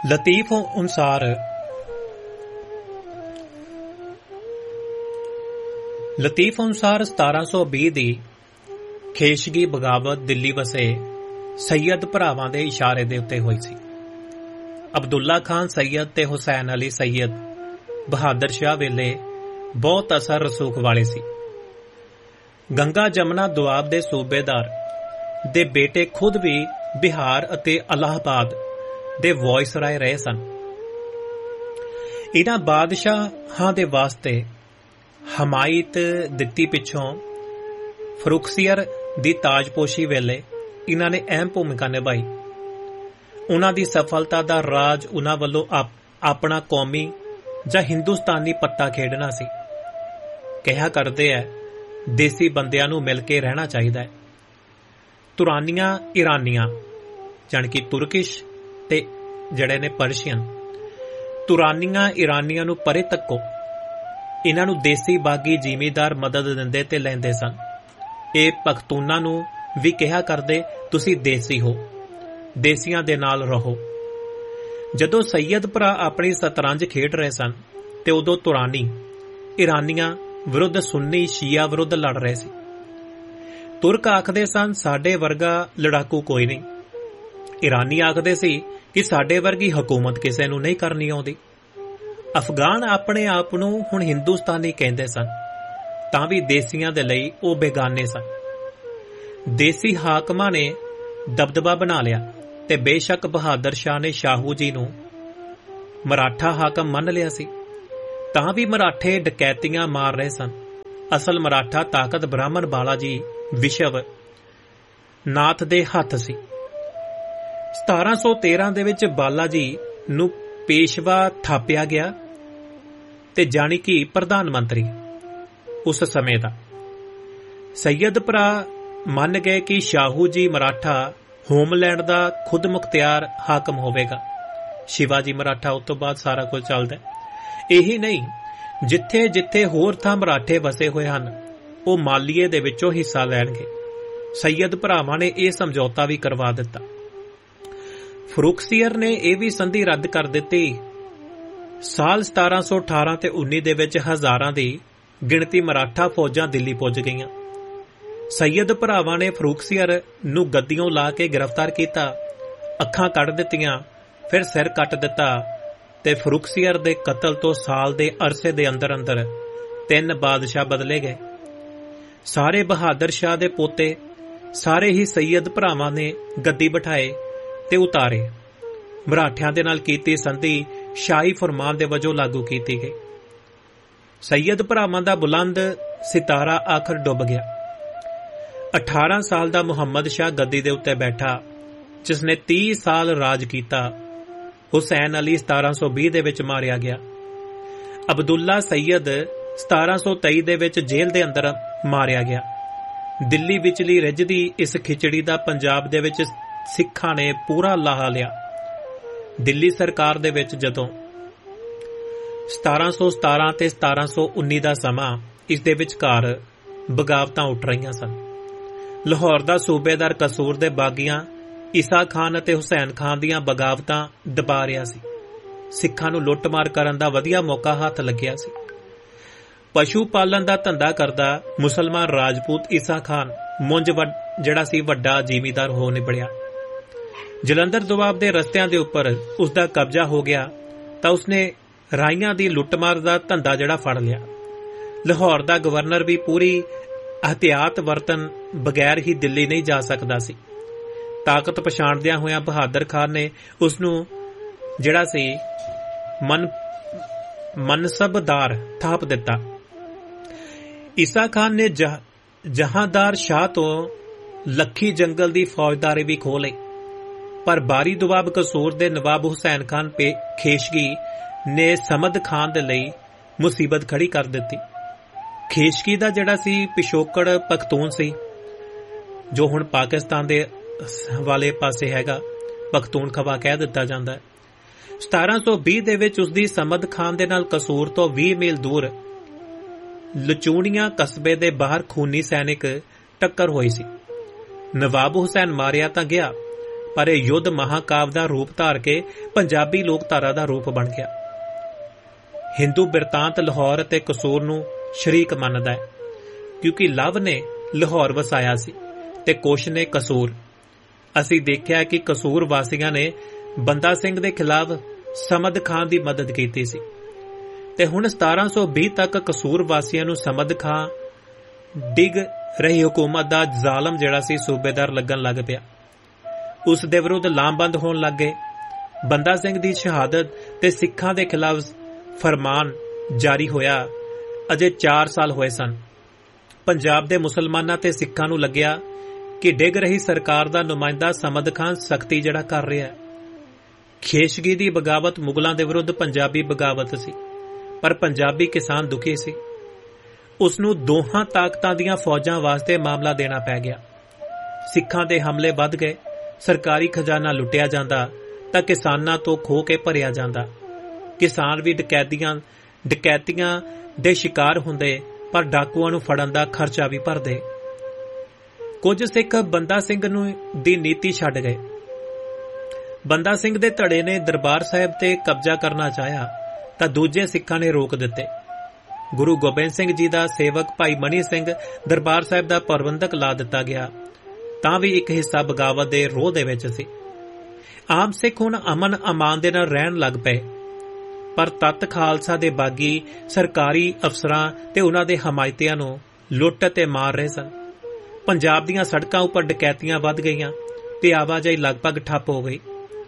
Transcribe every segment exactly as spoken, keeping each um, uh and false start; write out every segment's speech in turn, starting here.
ਲਤੀਫ ਅਨੁਸਾਰ ਲਤੀਫ ਅਨੁਸਾਰ ਸਤਾਰਾਂ ਸੌ ਵੀਹ ਦੀ ਖੇਸ਼ਗੀ ਬਗਾਵਤ ਦਿੱਲੀ ਵਸੇ ਸੈਯਦ ਭਰਾਵਾਂ ਦੇ ਇਸ਼ਾਰੇ ਦੇ ਉੱਤੇ ਹੋਈ ਸੀ। ਅਬਦੁੱਲਾ ਖਾਨ ਸੈਯਦ ਤੇ ਹੁਸੈਨ ਅਲੀ ਸੈਯਦ ਬਹਾਦਰ ਸ਼ਾਹ ਵੇਲੇ ਬਹੁਤ ਅਸਰ ਰਸੂਖ ਵਾਲੇ ਸੀ। ਗੰਗਾ ਜਮਨਾ ਦੁਆਬ ਦੇ ਸੂਬੇਦਾਰ ਦੇ ਬੇਟੇ ਖੁਦ ਵੀ ਬਿਹਾਰ ਅਤੇ ਅਲਾਹਾਬਾਦ ਦੇ ਵਾਇਸਰਾਏ ਰਹੇ ਸਨ। ਇਹਨਾਂ ਬਾਦਸ਼ਾਹਾਂ ਦੇ ਵਾਸਤੇ ਹਮਾਇਤ ਦਿੱਤੀ ਪਿੱਛੋਂ ਫਰੁਖਸੀਅਰ ਦੀ ਤਾਜਪੋਸ਼ੀ ਵੇਲੇ ਇਹਨਾਂ ਨੇ ਅਹਿਮ ਭੂਮਿਕਾ ਨਿਭਾਈ। ਉਹਨਾਂ ਦੀ ਸਫਲਤਾ ਦਾ ਰਾਜ ਉਹਨਾਂ ਵੱਲੋਂ ਆਪਣਾ ਕੌਮੀ ਜਾਂ ਹਿੰਦੁਸਤਾਨੀ ਪੱਤਾ ਖੇਡਣਾ ਸੀ। ਕਿਹਾ ਕਰਦੇ ਐ ਦੇਸੀ ਬੰਦਿਆਂ ਨੂੰ ਮਿਲ ਕੇ ਰਹਿਣਾ ਚਾਹੀਦਾ ਹੈ। ਤੁਰਾਨੀਆਂ ਇਰਾਨੀਆਂ ਜਾਣੀ ਕਿ ਤੁਰਕਿਸ਼ ਤੇ ਜਿਹੜੇ ਨੇ ਪਰਸ਼ੀਅਨ, ਤੁਰਾਨੀਆਂ ਇਰਾਨੀਆਂ ਨੂੰ ਪਰੇ ਤੱਕੋ। ਇਹਨਾਂ ਨੂੰ ਦੇਸੀ ਬਾਗੀ ਜ਼ਿਮੀਦਾਰ ਮਦਦ ਦਿੰਦੇ ਤੇ ਲੈਂਦੇ ਸਨ। ਇਹ ਪਖਤੂਨਾਂ ਨੂੰ ਵੀ ਕਿਹਾ ਕਰਦੇ ਤੁਸੀਂ ਦੇਸੀ ਹੋ, ਦੇਸੀਆਂ ਦੇ ਨਾਲ ਰਹੋ। ਜਦੋਂ ਸੈਯਦ ਭਰਾ ਆਪਣੀ ਸਤਰੰਜ ਖੇਡ ਰਹੇ ਸਨ ਤੇ ਉਦੋਂ ਤੁਰਾਨੀ ਇਰਾਨੀਆਂ ਵਿਰੁੱਧ ਸੁੰਨੀ ਸ਼ੀਆ ਵਿਰੁੱਧ ਲੜ ਰਹੇ ਸੀ। ਤੁਰਕ ਆਖਦੇ ਸਨ ਸਾਡੇ ਵਰਗਾ ਲੜਾਕੂ ਕੋਈ ਨਹੀਂ। ਇਰਾਨੀ ਆਖਦੇ ਸੀ ਕਿ ਸਾਡੇ ਵਰਗੀ ਹਕੂਮਤ ਕਿਸੇ ਨੂੰ ਨਹੀਂ ਕਰਨੀ ਆਉਂਦੀ। ਅਫਗਾਨ ਆਪਣੇ ਆਪ ਨੂੰ ਹੁਣ ਹਿੰਦੁਸਤਾਨੀ ਕਹਿੰਦੇ ਸਨ, ਤਾਂ ਵੀ ਦੇਸੀਆਂ ਦੇ ਲਈ ਉਹ ਬੇਗਾਨੇ ਸਨ। ਦੇਸੀ ਹਾਕਮਾਂ ਨੇ ਦਬਦਬਾ ਬਣਾ ਲਿਆ ਤੇ ਬੇਸ਼ੱਕ ਬਹਾਦਰ ਸ਼ਾਹ ਨੇ ਸ਼ਾਹੂ ਜੀ ਨੂੰ ਮਰਾਠਾ ਹਾਕਮ ਮੰਨ ਲਿਆ ਸੀ, ਤਾਂ ਵੀ ਮਰਾਠੇ ਡਕੈਤੀਆਂ ਮਾਰ ਰਹੇ ਸਨ। ਅਸਲ ਮਰਾਠਾ ਤਾਕਤ ਬ੍ਰਾਹਮਣ ਬਾਲਾ ਜੀ ਵਿਸ਼ਵ ਨਾਥ ਦੇ ਹੱਥ ਸੀ। ਸਤਾਰਾਂ ਸੌ ਤੇਰਾਂ ਦੇ ਵਿੱਚ ਬਾਲਾ ਜੀ ਨੂੰ ਪੇਸ਼ਵਾ ਥਾਪਿਆ ਗਿਆ ਤੇ ਜਾਣੀ ਕਿ ਪ੍ਰਧਾਨ ਮੰਤਰੀ ਉਸ ਸਮੇਂ ਦਾ। ਸੈਯਦ ਭਰਾ ਮੰਨ ਗਏ ਕਿ ਸ਼ਾਹੂ ਜੀ ਮਰਾਠਾ ਹੋਮਲੈਂਡ ਦਾ ਖੁਦ ਮੁਖਤਿਆਰ ਹਾਕਮ ਹੋਵੇਗਾ। ਸ਼ਿਵਾਜੀ ਮਰਾਠਾ ਉਸ ਤੋਂ ਬਾਅਦ ਸਾਰਾ ਕੁਝ ਚੱਲਦਾ। ਇਹੀ ਨਹੀਂ, ਜਿੱਥੇ ਜਿੱਥੇ ਹੋਰ ਥਾਂ ਮਰਾਠੇ ਵਸੇ ਹੋਏ ਹਨ ਉਹ ਮਾਲੀਏ ਦੇ ਵਿੱਚੋਂ ਹਿੱਸਾ ਲੈਣਗੇ। ਸੈਯਦ ਭਰਾਵਾਂ ਨੇ ਇਹ ਸਮਝੌਤਾ ਵੀ ਕਰਵਾ ਦਿੱਤਾ। ਫਰੁਖਸੀਅਰ ਨੇ ਇਹ ਵੀ ਸੰਧੀ ਰੱਦ ਕਰ ਦਿੱਤੀ। ਸਾਲ ਸਤਾਰਾਂ ਸੌ ਅਠਾਰਾਂ ਤੇ ਉੱਨੀ ਦੇ ਵਿੱਚ ਹਜ਼ਾਰਾਂ ਦੀ ਗਿਣਤੀ ਮਰਾਠਾ ਫੌਜਾਂ ਦਿੱਲੀ ਪੁੱਜ ਗਈਆਂ। ਸੈਯਦ ਭਰਾਵਾਂ ਨੇ ਫਰੁਖਸੀਅਰ ਨੂੰ ਗੱਦੀਓਂ ਲਾ ਕੇ ਗ੍ਰਿਫਤਾਰ ਕੀਤਾ, ਅੱਖਾਂ ਕੱਢ ਦਿੱਤੀਆਂ, ਫਿਰ ਸਿਰ ਕੱਟ ਦਿੱਤਾ ਤੇ ਫਰੁਖਸੀਅਰ ਦੇ ਕਤਲ ਤੋਂ ਸਾਲ ਦੇ ਅਰਸੇ ਦੇ ਅੰਦਰ ਅੰਦਰ ਤਿੰਨ ਬਾਦਸ਼ਾਹ ਬਦਲੇ ਗਏ। ਸਾਰੇ ਬਹਾਦਰ ਸ਼ਾਹ ਦੇ ਪੋਤੇ ਸਾਰੇ ਹੀ ਸੈਯਦ ਭਰਾਵਾਂ ਨੇ ਗੱਦੀ ਬਿਠਾਏ ਤੇ ਉਤਾਰੇ। ਮਰਾਠਿਆਂ ਦੇ ਨਾਲ ਕੀਤੀ ਸੰਧੀ ਸ਼ਾਹੀ ਫਰਮਾਨ ਦੇ ਵਜੋਂ ਲਾਗੂ ਕੀਤੀ ਗਈ। ਸੈਯਦ ਭਰਾਵਾਂ ਦਾ ਬੁਲੰਦ ਸਿਤਾਰਾ ਆਖਰ ਡੁੱਬ ਗਿਆ। ਅਠਾਰਾਂ ਸਾਲ ਦਾ ਮੁਹੰਮਦ ਸ਼ਾਹ ਗੱਦੀ ਦੇ ਉੱਤੇ ਬੈਠਾ, ਜਿਸ ਨੇ ਤੀਹ ਸਾਲ ਰਾਜ ਕੀਤਾ। ਹੁਸੈਨ ਅਲੀ ਸਤਾਰਾਂ ਸੌ ਵੀਹ ਦੇ ਵਿੱਚ ਮਾਰਿਆ ਗਿਆ। ਅਬਦੁੱਲਾ ਸੈਯਦ ਸਤਾਰਾਂ ਸੌ ਤੇਈ ਦੇ ਵਿੱਚ ਜੇਲ੍ਹ ਦੇ ਅੰਦਰ ਮਾਰਿਆ ਗਿਆ। ਦਿੱਲੀ ਵਿਚਲੀ ਰਿੱਝਦੀ ਇਸ ਖਿਚੜੀ ਦਾ ਪੰਜਾਬ ਦੇ ਵਿੱਚ ਸਿੱਖਾਂ ਨੇ ਪੂਰਾ ਲਾਹਾ ਲਿਆ। ਦਿੱਲੀ ਸਰਕਾਰ ਦੇ ਵਿੱਚ ਜਦੋਂ ਸਤਾਰਾਂ ਸੌ ਸਤਾਰਾਂ ਤੇ ਸਤਾਰਾਂ ਸੌ ਉੱਨੀ ਦਾ ਸਮਾਂ, ਇਸ ਦੇ ਵਿਚਕਾਰ ਬਗਾਵਤਾਂ ਉੱਠ ਰਹੀਆਂ ਸਨ। ਲਾਹੌਰ ਦਾ ਸੂਬੇਦਾਰ ਕਸੂਰ ਦੇ ਬਾਗੀਆਂ ਈਸਾ ਖਾਨ ਅਤੇ ਹੁਸੈਨ ਖਾਨ ਦੀਆਂ ਬਗਾਵਤਾਂ ਦਬਾ ਰਿਹਾ ਸੀ। ਸਿੱਖਾਂ ਨੂੰ ਲੁੱਟਮਾਰ ਕਰਨ ਦਾ ਵਧੀਆ ਮੌਕਾ ਹੱਥ ਲੱਗਿਆ ਸੀ। ਪਸ਼ੂ ਪਾਲਣ ਦਾ ਧੰਦਾ ਕਰਦਾ ਮੁਸਲਮਾਨ ਰਾਜਪੂਤ ਈਸਾ ਖਾਨ ਮੁੰਜ ਜਿਹੜਾ ਸੀ ਵੱਡਾ ਜ਼ਿਮੀਦਾਰ ਹੋ ਨਿਬੜਿਆ। ਜਲੰਧਰ ਦੁਆਬ ਦੇ ਰਸਤਿਆਂ ਦੇ ਉੱਪਰ ਉਸ ਦਾ ਕਬਜ਼ਾ ਹੋ ਗਿਆ ਤਾਂ ਉਸਨੇ ਰਾਈਆਂ ਦੀ ਲੁੱਟਮਾਰ ਦਾ ਧੰਦਾ ਜਿਹੜਾ ਫੜ ਲਿਆ। ਲਾਹੌਰ ਦਾ ਗਵਰਨਰ ਵੀ ਪੂਰੀ ਅਹਤਿਆਤ ਵਰਤਨ ਬਗੈਰ ਹੀ ਦਿੱਲੀ ਨਹੀਂ ਜਾ ਸਕਦਾ ਸੀ। ਤਾਕਤ ਪਛਾਣਦਿਆਂ ਹੋਇਆਂ ਬਹਾਦਰ ਖਾਨ ਨੇ ਉਸ ਨੂੰ ਜਿਹੜਾ ਸੀ ਮਨ ਮਨਸਬਦਾਰ ਥਾਪ ਦਿੱਤਾ। ਈਸਾ ਖਾਨ ਨੇ ਜਹਾਂਦਾਰ ਸ਼ਾਹ ਤੋਂ ਲੱਖੀ ਜੰਗਲ ਦੀ ਫੌਜਦਾਰੀ ਵੀ ਖੋਹ ਲਈ, ਪਰ ਬਾਰੀ ਦੁਆਬ ਕਸੂਰ ਦੇ ਨਵਾਬ ਹੁਸੈਨ ਖਾਨ ਖੇਸ਼ਗੀ ਨੇ ਸਮਦ ਖਾਨ ਦੇ ਲਈ ਮੁਸੀਬਤ ਖੜੀ ਕਰ ਦਿੱਤੀ। ਖੇਸ਼ਗੀ ਦਾ ਜਿਹੜਾ ਸੀ ਪਿਸ਼ੋਕੜ ਪਖਤੂਨ ਸੀ, ਜੋ ਹੁਣ ਪਾਕਿਸਤਾਨ ਦੇ ਵਾਲੇ ਪਾਸੇ ਹੈਗਾ, ਪਖਤੂਨਖਵਾ ਕਹਿ ਦਿੱਤਾ ਜਾਂਦਾ ਹੈ। ਸਤਾਰਾਂ ਸੌ ਵੀਹ ਦੇ ਵਿੱਚ ਉਸਦੀ ਸਮਦ ਖਾਨ ਦੇ ਨਾਲ ਕਸੂਰ ਤੋਂ ਵੀਹ ਮੀਲ ਦੂਰ ਲਚੂਣੀਆਂ ਕਸਬੇ ਦੇ ਬਾਹਰ ਖੂਨੀ ਸੈਨਿਕ ਟੱਕਰ ਹੋਈ ਸੀ। ਨਵਾਬ ਹੁਸੈਨ ਮਾਰਿਆ ਤਾਂ ਗਿਆ, ਪਰ ਇਹ ਯੁੱਧ ਮਹਾਕਾਵ ਦਾ ਰੂਪ ਧਾਰ ਕੇ ਪੰਜਾਬੀ ਲੋਕਧਾਰਾ ਦਾ ਰੂਪ ਬਣ ਗਿਆ। ਹਿੰਦੂ ਬਿਰਤਾਂਤ ਲਾਹੌਰ ਅਤੇ ਕਸੂਰ ਨੂੰ ਸ਼ਰੀਕ ਮੰਨਦਾ ਹੈ, ਕਿਉਂਕਿ ਲਵ ਨੇ ਲਾਹੌਰ ਵਸਾਇਆ ਸੀ ਤੇ ਕੁਸ਼ ਨੇ ਕਸੂਰ। ਅਸੀਂ ਦੇਖਿਆ ਕਿ ਕਸੂਰ ਵਾਸੀਆਂ ਨੇ ਬੰਦਾ ਸਿੰਘ ਦੇ ਖਿਲਾਫ ਸਮਦ ਖਾਨ ਦੀ ਮਦਦ ਕੀਤੀ ਸੀ ਤੇ ਹੁਣ ਸਤਾਰਾਂ ਸੌ ਵੀਹ ਤੱਕ ਕਸੂਰ ਵਾਸੀਆਂ ਨੂੰ ਸਮਦ ਖਾਨ ਡਿੱਗ ਰਹੀ ਹੁਕੂਮਤ ਦਾ ਜ਼ਾਲਮ ਜਿਹੜਾ ਸੀ ਸੂਬੇਦਾਰ ਲੱਗਣ ਲੱਗ ਪਿਆ। ਉਸ ਦੇ ਵਿਰੁੱਧ ਲਾਮਬੰਦ ਹੋਣ ਲੱਗ ਗਏ। ਬੰਦਾ ਸਿੰਘ ਦੀ ਸ਼ਹਾਦਤ ਤੇ ਸਿੱਖਾਂ ਦੇ ਖਿਲਾਫ ਫਰਮਾਨ ਜਾਰੀ ਹੋਇਆ ਅਜੇ ਚਾਰ ਸਾਲ ਹੋਏ ਸਨ। ਪੰਜਾਬ ਦੇ ਮੁਸਲਮਾਨਾਂ ਤੇ ਸਿੱਖਾਂ ਨੂੰ ਲੱਗਿਆ ਕਿ ਡਿੱਗ ਰਹੀ ਸਰਕਾਰ ਦਾ ਨੁਮਾਇੰਦਾ ਸਮਦ ਖਾਨ ਸਖਤੀ ਜਿਹੜਾ ਕਰ ਰਿਹਾ ਹੈ। ਖੇਸ਼ਗੀ ਦੀ ਬਗਾਵਤ ਮੁਗਲਾਂ ਦੇ ਵਿਰੁੱਧ ਪੰਜਾਬੀ ਬਗਾਵਤ ਸੀ, ਪਰ ਪੰਜਾਬੀ ਕਿਸਾਨ ਦੁਖੀ ਸੀ। ਉਸ ਨੂੰ ਦੋਹਾਂ ਤਾਕਤਾਂ ਦੀਆਂ ਫੌਜਾਂ ਵਾਸਤੇ ਮਾਮਲਾ ਦੇਣਾ ਪੈ ਗਿਆ। ਸਿੱਖਾਂ ਦੇ ਹਮਲੇ ਵੱਧ ਗਏ, ਸਰਕਾਰੀ ਖਜ਼ਾਨਾ ਲੁੱਟਿਆ ਜਾਂਦਾ ਤਾਂ ਕਿਸਾਨਾਂ ਤੋਂ ਖੋਹ ਕੇ ਭਰਿਆ ਜਾਂਦਾ। ਕਿਸਾਨ ਵੀ ਡਕੈਤੀਆਂ ਡਕੈਤੀਆਂ ਦੇ ਸ਼ਿਕਾਰ ਹੁੰਦੇ, ਪਰ ਡਾਕੂਆਂ ਨੂੰ ਫੜਨ ਦਾ ਖਰਚਾ ਵੀ ਭਰਦੇ। ਕੁਝ ਸਿੱਖ ਬੰਦਾ ਸਿੰਘ ਨੂੰ ਦੀ ਨੀਤੀ ਛੱਡ ਗਏ। ਬੰਦਾ ਸਿੰਘ ਦੇ ਧੜੇ ਨੇ ਦਰਬਾਰ ਸਾਹਿਬ ਤੇ ਕਬਜ਼ਾ ਕਰਨਾ ਚਾਹਿਆ ਤਾਂ ਦੂਜੇ ਸਿੱਖਾਂ ਨੇ ਰੋਕ ਦਿੱਤੇ। ਗੁਰੂ ਗੋਬਿੰਦ ਸਿੰਘ ਜੀ ਦਾ ਸੇਵਕ ਭਾਈ ਮਨੀ ਸਿੰਘ ਦਰਬਾਰ ਸਾਹਿਬ ਦਾ ਪ੍ਰਬੰਧਕ ਲਾ ਦਿੱਤਾ ਗਿਆ, ਤਾਂ ਵੀ ਇੱਕ ਹਿੱਸਾ ਬਗਾਵਤ ਦੇ ਰੋਹ ਦੇ ਵਿੱਚ ਸੀ। ਆਮ ਸਿੱਖ ਹੁਣ ਅਮਨ ਅਮਾਨ ਦੇ ਨਾਲ ਰਹਿਣ ਲੱਗ ਪਏ, ਪਰ ਤੱਤ ਖਾਲਸਾ ਦੇ ਬਾਗੀ ਸਰਕਾਰੀ ਅਫਸਰਾਂ ਤੇ ਉਹਨਾਂ ਦੇ ਹਮਾਇਤੀਆਂ ਨੂੰ ਲੁੱਟ ਤੇ ਮਾਰ ਰਹੇ ਸਨ। ਪੰਜਾਬ ਦੀਆਂ ਸੜਕਾਂ ਉੱਪਰ ਡਕੈਤੀਆਂ ਵੱਧ ਗਈਆਂ ਤੇ ਆਵਾਜਾਈ ਲਗਭਗ ਠੱਪ ਹੋ ਗਈ।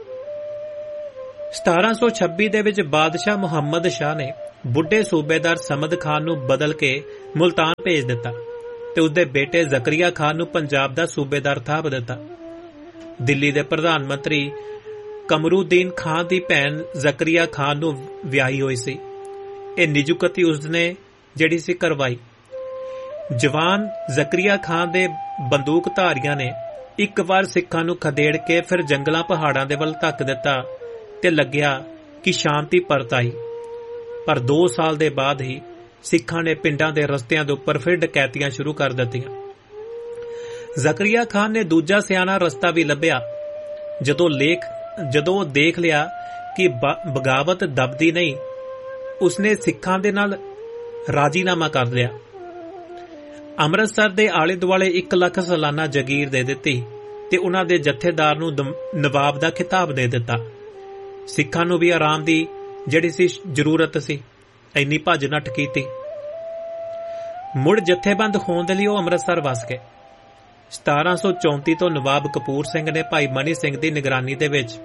ਸਤਾਰਾਂ ਸੌ ਛੱਬੀ ਦੇ ਵਿੱਚ ਬਾਦਸ਼ਾਹ ਮੁਹੰਮਦ ਸ਼ਾਹ ਨੇ ਬੁੱਢੇ ਸੂਬੇਦਾਰ ਸਮਦ ਖਾਨ ਨੂੰ ਬਦਲ ਕੇ ਮੁਲਤਾਨ ਭੇਜ ਦਿੱਤਾ ਤੇ ਉਸਦੇ ਬੇਟੇ ਜ਼ਕਰੀਆ ਖਾਨ ਨੂੰ ਪੰਜਾਬ ਦਾ ਸੂਬੇਦਾਰ ਥਾਪ ਦਿੱਤਾ। ਦਿੱਲੀ ਦੇ ਪ੍ਰਧਾਨ ਮੰਤਰੀ ਕਮਰੂਦੀਨ ਖਾਨ ਦੀ ਭੈਣ ਜ਼ਕਰੀਆ ਖਾਨ ਨੂੰ ਵਿਆਹੀ ਹੋਈ ਸੀ। ਇਹ ਨਿਯੁਕਤੀ ਉਸਨੇ ਜਿਹੜੀ ਸੀ ਕਰਵਾਈ। ਜਵਾਨ ਜ਼ਕਰੀਆ ਖਾਨ ਦੇ ਬੰਦੂਕਧਾਰੀਆਂ ਨੇ ਇੱਕ ਵਾਰ ਸਿੱਖਾਂ ਨੂੰ ਖਦੇੜ ਕੇ ਫਿਰ ਜੰਗਲਾਂ ਪਹਾੜਾਂ ਦੇ ਵੱਲ ਧੱਕ ਦਿੱਤਾ ਤੇ ਲੱਗਿਆ ਕਿ ਸ਼ਾਂਤੀ ਪਰਤ ਆਈ, ਪਰ ਦੋ ਸਾਲ ਦੇ ਬਾਅਦ ਹੀ ਸਿੱਖਾਂ ਨੇ ਪਿੰਡਾਂ ਦੇ ਰਸਤਿਆਂ ਦੇ ਉੱਪਰ ਫਿਰ ਡਕੈਤੀਆਂ ਸ਼ੁਰੂ ਕਰ ਦਿੱਤੀਆਂ। ਜ਼ਕਰੀਆ ਖਾਨ ਨੇ ਦੂਜਾ ਸਿਆਣਾ ਰਸਤਾ ਵੀ ਲੱਭਿਆ। ਜਦੋਂ ਲੇਖ ਜਦੋਂ ਉਹ ਦੇਖ ਲਿਆ ਕਿ ਬਗਾਵਤ ਦਬਦੀ ਨਹੀਂ, ਉਸਨੇ ਸਿੱਖਾਂ ਦੇ ਨਾਲ ਰਾਜੀਨਾਮਾ ਕਰ ਲਿਆ। ਅੰਮ੍ਰਿਤਸਰ ਦੇ ਆਲੇ ਦੁਆਲੇ ਇੱਕ ਲੱਖ ਸਾਲਾਨਾ ਜਗੀਰ ਦੇ ਦਿੱਤੀ ਤੇ ਉਹਨਾਂ ਦੇ ਜਥੇਦਾਰ ਨੂੰ ਨਵਾਬ ਦਾ ਖਿਤਾਬ ਦੇ ਦਿੱਤਾ। ਸਿੱਖਾਂ ਨੂੰ ਵੀ ਆਰਾਮ ਦੀ ਜਿਹੜੀ ਸੀ ਜ਼ਰੂਰਤ ਸੀ, ਇੰਨੀ ਭੱਜ ਨੱਠ ਕੀਤੀ। ਮੁੜ ਜਥੇਬੰਦ ਹੋਣ ਦੇ ਲਈ ਉਹ ਅੰਮ੍ਰਿਤਸਰ ਵਸ ਗਏ। ਸਤਾਰਾਂ ਸੌ ਚੌਂਤੀ ਤੋਂ ਨਵਾਬ ਕਪੂਰ ਸਿੰਘ ਨੇ ਭਾਈ ਮਨੀ ਸਿੰਘ ਦੀ ਨਿਗਰਾਨੀ ਦੇ ਵਿੱਚ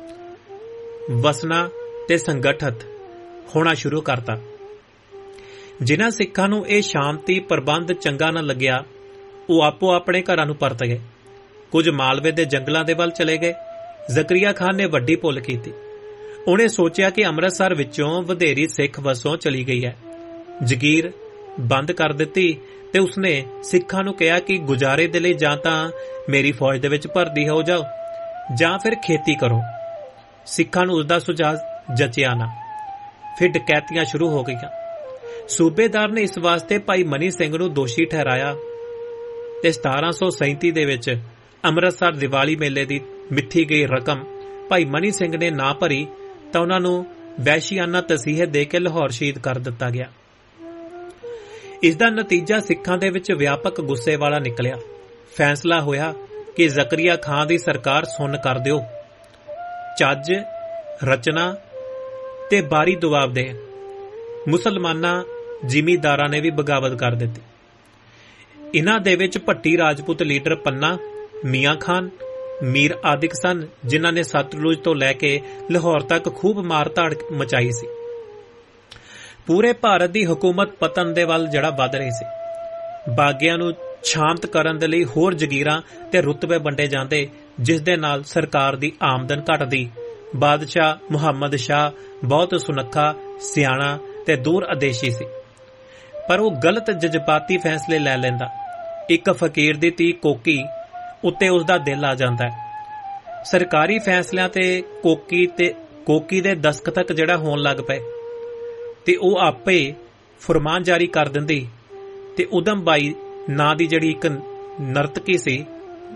ਵਸਣਾ ਤੇ ਸੰਗਠਿਤ ਹੋਣਾ ਸ਼ੁਰੂ ਕਰਤਾ। ਜਿਨ੍ਹਾਂ ਸਿੱਖਾਂ ਨੂੰ ਇਹ ਸ਼ਾਂਤੀ ਪ੍ਰਬੰਧ ਚੰਗਾ ਨਾ ਲੱਗਿਆ, ਉਹ ਆਪੋ ਆਪਣੇ ਘਰਾਂ ਨੂੰ ਪਰਤ ਗਏ। ਕੁਝ ਮਾਲਵੇ ਦੇ ਜੰਗਲਾਂ ਦੇ ਵੱਲ ਚਲੇ ਗਏ। ਜ਼ਕਰੀਆ ਖਾਨ ਨੇ ਵੱਡੀ ਭੁੱਲ ਕੀਤੀ। ਉਹਨੇ ਸੋਚਿਆ ਕਿ ਅੰਮ੍ਰਿਤਸਰ ਵਿੱਚੋਂ ਵਧੇਰੀ ਸਿੱਖ ਵਸੋਂ ਚਲੀ ਗਈ ਹੈ। ਜਗੀਰ ਬੰਦ ਕਰ ਦਿੱਤੀ ਤੇ ਉਸਨੇ ਸਿੱਖਾਂ ਨੂੰ ਕਿਹਾ ਕਿ ਗੁਜ਼ਾਰੇ ਦੇ ਲਈ ਜਾਂ ਤਾਂ ਮੇਰੀ ਫੌਜ ਦੇ ਵਿੱਚ ਭਰਤੀ ਹੋ ਜਾਓ ਜਾਂ ਫਿਰ ਖੇਤੀ ਕਰੋ। ਸਿੱਖਾਂ ਨੂੰ ਉਸਦਾ ਸੁਝਾਅ ਜਚਿਆ ਨਾ। ਫਿਰ ਡਕੈਤੀਆਂ ਸ਼ੁਰੂ ਹੋ ਗਈਆਂ। ਸੂਬੇਦਾਰ ਨੇ ਇਸ ਵਾਸਤੇ ਭਾਈ ਮਨੀ ਸਿੰਘ ਨੂੰ ਦੋਸ਼ੀ ਠਹਿਰਾਇਆ ਤੇ ਸਤਾਰਾਂ ਸੌ ਸੈਂਤੀ ਦੇ ਵਿੱਚ ਅੰਮ੍ਰਿਤਸਰ ਦੀਵਾਲੀ ਮੇਲੇ ਦੀ ਮਿੱਥੀ ਗਈ ਰਕਮ ਭਾਈ ਮਨੀ ਸਿੰਘ ਨੇ ਨਾ ਭਰੀ ਤਾਂ ਉਹਨਾਂ ਨੂੰ ਵਹਿਸ਼ੀਆਨਾ ਤਸੀਹੇ ਦੇ ਕੇ ਲਾਹੌਰ ਸ਼ਹੀਦ ਕਰ ਦਿੱਤਾ ਗਿਆ। ਇਸ ਦਾ ਨਤੀਜਾ ਸਿੱਖਾਂ ਦੇ ਵਿੱਚ ਵਿਆਪਕ ਗੁੱਸੇ ਵਾਲਾ ਨਿਕਲਿਆ। ਫੈਸਲਾ ਹੋਇਆ ਕਿ ਜ਼ਕਰੀਆ ਖਾਨ ਦੀ ਸਰਕਾਰ ਸੁੰਨ ਕਰ ਦਿਓ। ਚੱਜ, ਰਚਨਾ ਤੇ ਬਾਰੀ ਦਬਾਵ ਦੇ ਮੁਸਲਮਾਨਾਂ ਜ਼ਿਮੀਦਾਰਾਂ ਨੇ ਵੀ ਬਗਾਵਤ ਕਰ ਦਿੱਤੀ। ਇਨ੍ਹਾਂ ਦੇ ਵਿੱਚ ਭੱਟੀ ਰਾਜਪੂਤ ਲੀਡਰ ਪੰਨਾ, ਮੀਆਂ ਖਾਨ, ਮੀਰ ਆਦਿਕ ਸਨ, ਜਿਨ੍ਹਾਂ ਨੇ ਸਤਲੁਜ ਤੋਂ ਲੈ ਕੇ ਲਾਹੌਰ ਤੱਕ ਖੂਬ ਮਾਰ-ਧਾੜ ਮਚਾਈ ਸੀ। ਪੂਰੇ ਭਾਰਤ ਦੀ ਹਕੂਮਤ ਪਤਨ ਦੇ ਵੱਲ ਜਿਹੜਾ ਵੱਧ ਰਹੀ ਸੀ। ਬਾਗੀਆਂ ਨੂੰ ਸ਼ਾਂਤ ਕਰਨ ਦੇ ਲਈ ਹੋਰ ਜਗੀਰਾਂ ਤੇ ਰੁਤਬੇ ਵੰਡੇ ਜਾਂਦੇ, ਜਿਸ ਦੇ ਨਾਲ ਸਰਕਾਰ ਦੀ ਆਮਦਨ ਘਟਦੀ। ਬਾਦਸ਼ਾਹ ਮੁਹੰਮਦ ਸ਼ਾਹ ਬਹੁਤ ਸੁਨੱਖਾ, ਸਿਆਣਾ ਤੇ ਦੂਰ ਅਦੇਸ਼ੀ ਸੀ, ਪਰ ਉਹ ਗਲਤ ਜਜ਼ਬਾਤੀ ਫੈਸਲੇ ਲੈ ਲੈਂਦਾ। ਇੱਕ ਫਕੀਰ ਦੀ ਧੀ ਕੋਕੀ ਉੱਤੇ ਉਸਦਾ ਦਿਲ ਆ ਜਾਂਦਾ ਹੈ। ਸਰਕਾਰੀ ਫੈਸਲਿਆਂ ਤੇ ਕੋਕੀ ਤੇ ਕੋਕੀ ਦੇ ਦਸਤਖਤ ਜਿਹੜਾ ਹੋਣ ਲੱਗ ਪਏ ਤੇ ਉਹ ਆਪੇ ਫਰਮਾਨ ਜਾਰੀ ਕਰ ਦਿੰਦੀ ਤੇ ਉਦਮ ਬਾਈ ਨਾਂ ਦੀ ਜਿਹੜੀ ਇੱਕ ਨਰਤਕੀ ਸੀ,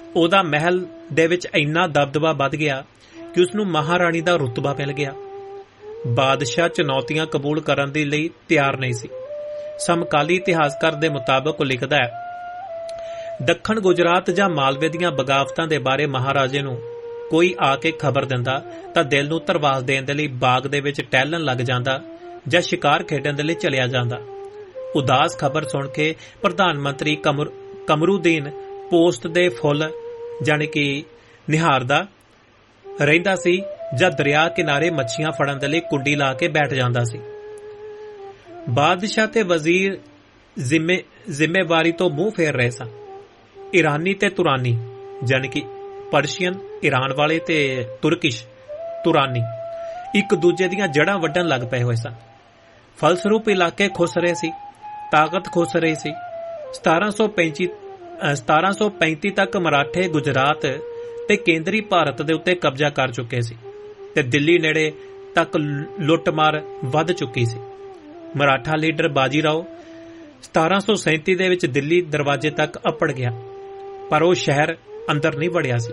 ਉਹਦਾ ਮਹਿਲ ਦੇ ਵਿੱਚ ਇੰਨਾ ਦਬਦਬਾ ਵੱਧ ਗਿਆ ਕਿ ਉਸਨੂੰ ਮਹਾਰਾਣੀ ਦਾ ਰੁਤਬਾ ਮਿਲ ਗਿਆ। ਬਾਦਸ਼ਾਹ ਚੁਣੌਤੀਆਂ ਕਬੂਲ ਕਰਨ ਦੇ ਲਈ ਤਿਆਰ ਨਹੀਂ ਸੀ। ਸਮਕਾਲੀ ਇਤਿਹਾਸਕਾਰ ਦੇ ਮੁਤਾਬਕ ਉਹ ਲਿਖਦਾ ਹੈ, ਦੱਖਣ ਗੁਜਰਾਤ ਜਾਂ ਮਾਲਵੇ ਦੀਆਂ ਬਗਾਵਤਾਂ ਦੇ ਬਾਰੇ ਮਹਾਰਾਜੇ ਨੂੰ ਕੋਈ ਆ ਕੇ ਖਬਰ ਦਿੰਦਾ ਤਾਂ ਦਿਲ ਨੂੰ ਧਰਵਾਸ ਦੇਣ ਦੇ ਲਈ ਬਾਗ ਦੇ ਵਿੱਚ ਟਹਿਲਣ ਲੱਗ ਜਾਂਦਾ ਜਾਂ ਸ਼ਿਕਾਰ ਖੇਡਣ ਦੇ ਲਈ ਚਲਿਆ ਜਾਂਦਾ। ਉਦਾਸ ਖਬਰ ਸੁਣ ਕੇ ਪ੍ਰਧਾਨ ਮੰਤਰੀ ਕਮਰ ਕਮਰੂਦੀਨ ਪੋਸਟ ਦੇ ਫੁੱਲ ਜਾਣੀ ਕਿ ਨਿਹਾਰਦਾ ਰਹਿੰਦਾ ਸੀ ਜਾਂ ਦਰਿਆ ਕਿਨਾਰੇ ਮੱਛੀਆਂ ਫੜਨ ਦੇ ਲਈ ਕੁੰਡੀ ਲਾ ਕੇ ਬੈਠ ਜਾਂਦਾ ਸੀ। ਬਾਦਸ਼ਾਹ ਤੇ ਵਜ਼ੀਰ ਜ਼ਿੰਮੇ ਜ਼ਿੰਮੇਵਾਰੀ ਤੋਂ ਮੂੰਹ ਫੇਰ ਰਹੇ ਸਨ। ਈਰਾਨੀ ਤੇ ਤੁਰਾਨੀ ਜਾਣੀ ਕਿ ਪਰਸ਼ੀਅਨ ਈਰਾਨ ਵਾਲੇ ਤੇ ਤੁਰਕਿਸ਼ ਤੁਰਾਨੀ ਇੱਕ ਦੂਜੇ ਦੀਆਂ ਜੜ੍ਹਾਂ ਵੱਢਣ ਲੱਗ ਪਏ ਹੋਏ ਸਨ। ਫਲਸਰੂਪ ਇਲਾਕੇ ਖੁੱਸ ਰਹੇ ਸੀ, ਤਾਕਤ ਖੁੱਸ ਰਹੀ ਸੀ। ਸਤਾਰਾਂ ਸੌ ਪੈਂਤੀ ਸਤਾਰਾਂ ਸੌ ਪੈਂਤੀ ਤੱਕ ਮਰਾਠੇ ਗੁਜਰਾਤ ਤੇ ਕੇਂਦਰੀ ਭਾਰਤ ਦੇ ਉੱਤੇ ਕਬਜ਼ਾ ਕਰ ਚੁੱਕੇ ਸੀ ਤੇ ਦਿੱਲੀ ਨੇੜੇ ਤੱਕ ਲੁੱਟਮਾਰ ਵੱਧ ਚੁੱਕੀ ਸੀ। ਮਰਾਠਾ ਲੀਡਰ ਬਾਜੀ ਰਾਓ ਸਤਾਰਾਂ ਸੌ ਸੈਂਤੀ ਦੇ ਵਿੱਚ ਦਿੱਲੀ ਦਰਵਾਜ਼ੇ ਤੱਕ ਅੱਪੜ ਗਿਆ, ਪਰ ਉਹ ਸ਼ਹਿਰ ਅੰਦਰ ਨਹੀਂ ਵੜਿਆ ਸੀ।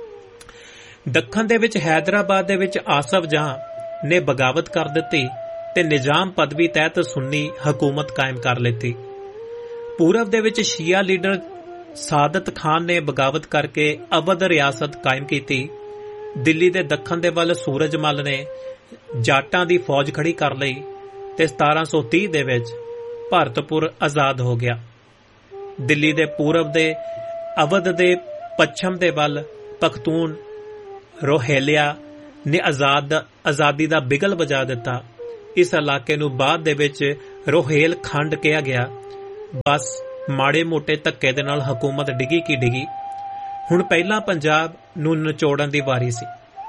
ਦੱਖਣ ਦੇ ਵਿੱਚ ਹੈਦਰਾਬਾਦ ਦੇ ਵਿੱਚ ਆਸਫ ਜਹਾਂ ਨੇ ਬਗਾਵਤ ਕਰ ਦਿੱਤੀ ਤੇ ਨਿਜ਼ਾਮ ਪਦਵੀ ਤਹਿਤ ਸੁੰਨੀ ਹਕੂਮਤ ਕਾਇਮ ਕਰ ਲਿੱਤੀ। ਪੂਰਬ ਦੇ ਵਿੱਚ ਸ਼ੀਆ ਲੀਡਰ ਸਾਦਤ ਖਾਨ ਨੇ ਬਗਾਵਤ ਕਰਕੇ ਅਵਧ ਰਿਆਸਤ ਕਾਇਮ ਕੀਤੀ। ਦਿੱਲੀ ਦੇ ਦੱਖਣ ਦੇ ਵੱਲ ਸੂਰਜਮਲ ਨੇ ਜਾਟਾਂ ਦੀ ਫੌਜ ਖੜੀ ਕਰ ਲਈ ਤੇ ਸਤਾਰਾਂ ਸੌ ਤੀਹ ਦੇ ਵਿੱਚ ਭਾਰਤਪੁਰ ਆਜ਼ਾਦ ਹੋ ਗਿਆ। ਦਿੱਲੀ ਦੇ ਪੂਰਬ ਦੇ ਅਵਧ ਦੇ ਪੱਛਮ ਦੇ ਵੱਲ ਪਖਤੂਨ ਰੋਹੇਲਿਆ ਨੇ ਆਜ਼ਾਦ ਆਜ਼ਾਦੀ ਦਾ ਬਿਗਲ ਵਜਾ ਦਿੱਤਾ। ਇਸ ਇਲਾਕੇ ਨੂੰ ਬਾਅਦ ਦੇ ਵਿੱਚ ਰੋਹੇਲ ਖੰਡ ਕਿਹਾ ਗਿਆ। ਬਸ ਮਾੜੇ ਮੋਟੇ ਧੱਕੇ ਦੇ ਨਾਲ ਹਕੂਮਤ ਡਿੱਗੀ ਕੀ ਡਿੱਗੀ। ਹੁਣ ਪਹਿਲਾਂ ਪੰਜਾਬ ਨੂੰ ਨਿਚੋੜਨ ਦੀ ਵਾਰੀ ਸੀ।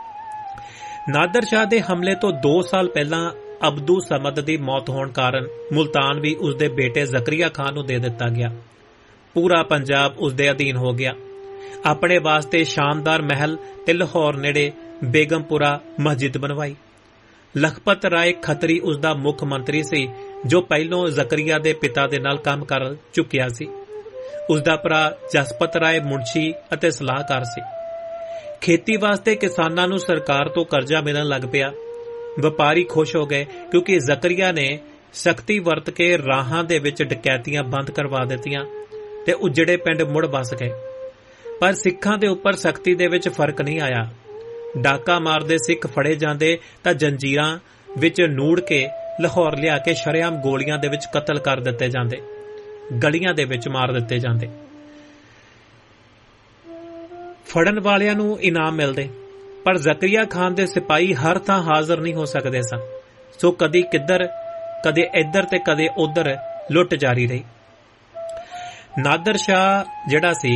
ਨਾਦਰ ਸ਼ਾਹ ਦੇ ਹਮਲੇ ਤੋਂ ਦੋ ਸਾਲ ਪਹਿਲਾਂ ਅਬਦੂ ਸਮਦ ਦੀ ਮੌਤ ਹੋਣ ਕਾਰਨ ਮੁਲਤਾਨ ਵੀ ਉਸਦੇ ਬੇਟੇ ਜ਼ਕਰੀਆ ਖਾਨ ਨੂੰ ਦੇ ਦਿੱਤਾ ਗਿਆ। ਪੂਰਾ ਪੰਜਾਬ ਉਸਦੇ ਅਧੀਨ ਹੋ ਗਿਆ। ਆਪਣੇ ਵਾਸਤੇ ਸ਼ਾਨਦਾਰ ਮਹਿਲ ਤੇ ਲਾਹੌਰ ਨੇੜੇ ਬੇਗਮਪੁਰਾ ਮਸਜਿਦ ਬਣਵਾਈ। ਲਖਪਤ ਰਾਏ ਖੱਤਰੀ ਉਸਦਾ ਮੁੱਖ ਮੰਤਰੀ ਸੀ, ਜੋ ਪਹਿਲੋਂ ਜ਼ਕਰੀਆ ਦੇ ਪਿਤਾ ਦੇ ਨਾਲ ਕੰਮ ਕਰ ਚੁੱਕਿਆ ਸੀ। ਉਸਦਾ ਭਰਾ ਜਸਪਤ ਰਾਏ ਮੁਨਸ਼ੀ ਅਤੇ ਸਲਾਹਕਾਰ ਸੀ। ਖੇਤੀ ਵਾਸਤੇ ਕਿਸਾਨਾਂ ਨੂੰ ਸਰਕਾਰ ਤੋਂ ਕਰਜ਼ਾ ਮਿਲਣ ਲੱਗ ਪਿਆ। ਵਪਾਰੀ ਖੁਸ਼ ਹੋ ਗਏ ਕਿਉਂਕਿ ਜ਼ਕਰੀਆ ਨੇ ਸਖਤੀ ਵਰਤ ਕੇ ਰਾਹਾਂ ਦੇ ਵਿੱਚ ਡਕੈਤੀਆਂ ਬੰਦ ਕਰਵਾ ਦਿੱਤੀਆਂ ਤੇ ਉਜੜੇ ਪਿੰਡ ਮੁੜ ਵਸ ਗਏ। ਪਰ ਸਿੱਖਾਂ ਦੇ ਉੱਪਰ ਸਖਤੀ ਦੇ ਵਿੱਚ ਫਰਕ ਨਹੀਂ ਆਇਆ। ਡਾਕਾ ਮਾਰਦੇ ਸਿੱਖ ਫੜੇ ਜਾਂਦੇ ਤਾਂ ਜੰਜੀਰਾਂ ਵਿੱਚ ਨੂੜ ਕੇ ਲਾਹੌਰ ਲਿਆ ਕੇ ਸ਼ਰੇਆਮ ਗੋਲੀਆਂ ਦੇ ਵਿੱਚ ਕਤਲ ਕਰ ਦਿੱਤੇ ਜਾਂਦੇ, ਗਲੀਆਂ ਦੇ ਵਿੱਚ ਮਾਰ ਦਿੱਤੇ ਜਾਂਦੇ। ਫੜਨ ਵਾਲਿਆਂ ਨੂੰ ਇਨਾਮ ਮਿਲਦੇ, ਪਰ ਜ਼ਕਰੀਆ ਖਾਨ ਦੇ ਸਿਪਾਹੀ ਹਰ ਥਾਂ ਹਾਜ਼ਰ ਨਹੀਂ ਹੋ ਸਕਦੇ ਸਨ। ਸੋ ਕਦੀ ਕਿੱਧਰ ਕਦੇ ਇੱਧਰ ਤੇ ਕਦੇ ਉੱਧਰ ਲੁੱਟ ਜਾਰੀ ਰਹੀ। ਨਾਦਰ ਸ਼ਾਹ ਜਿਹੜਾ ਸੀ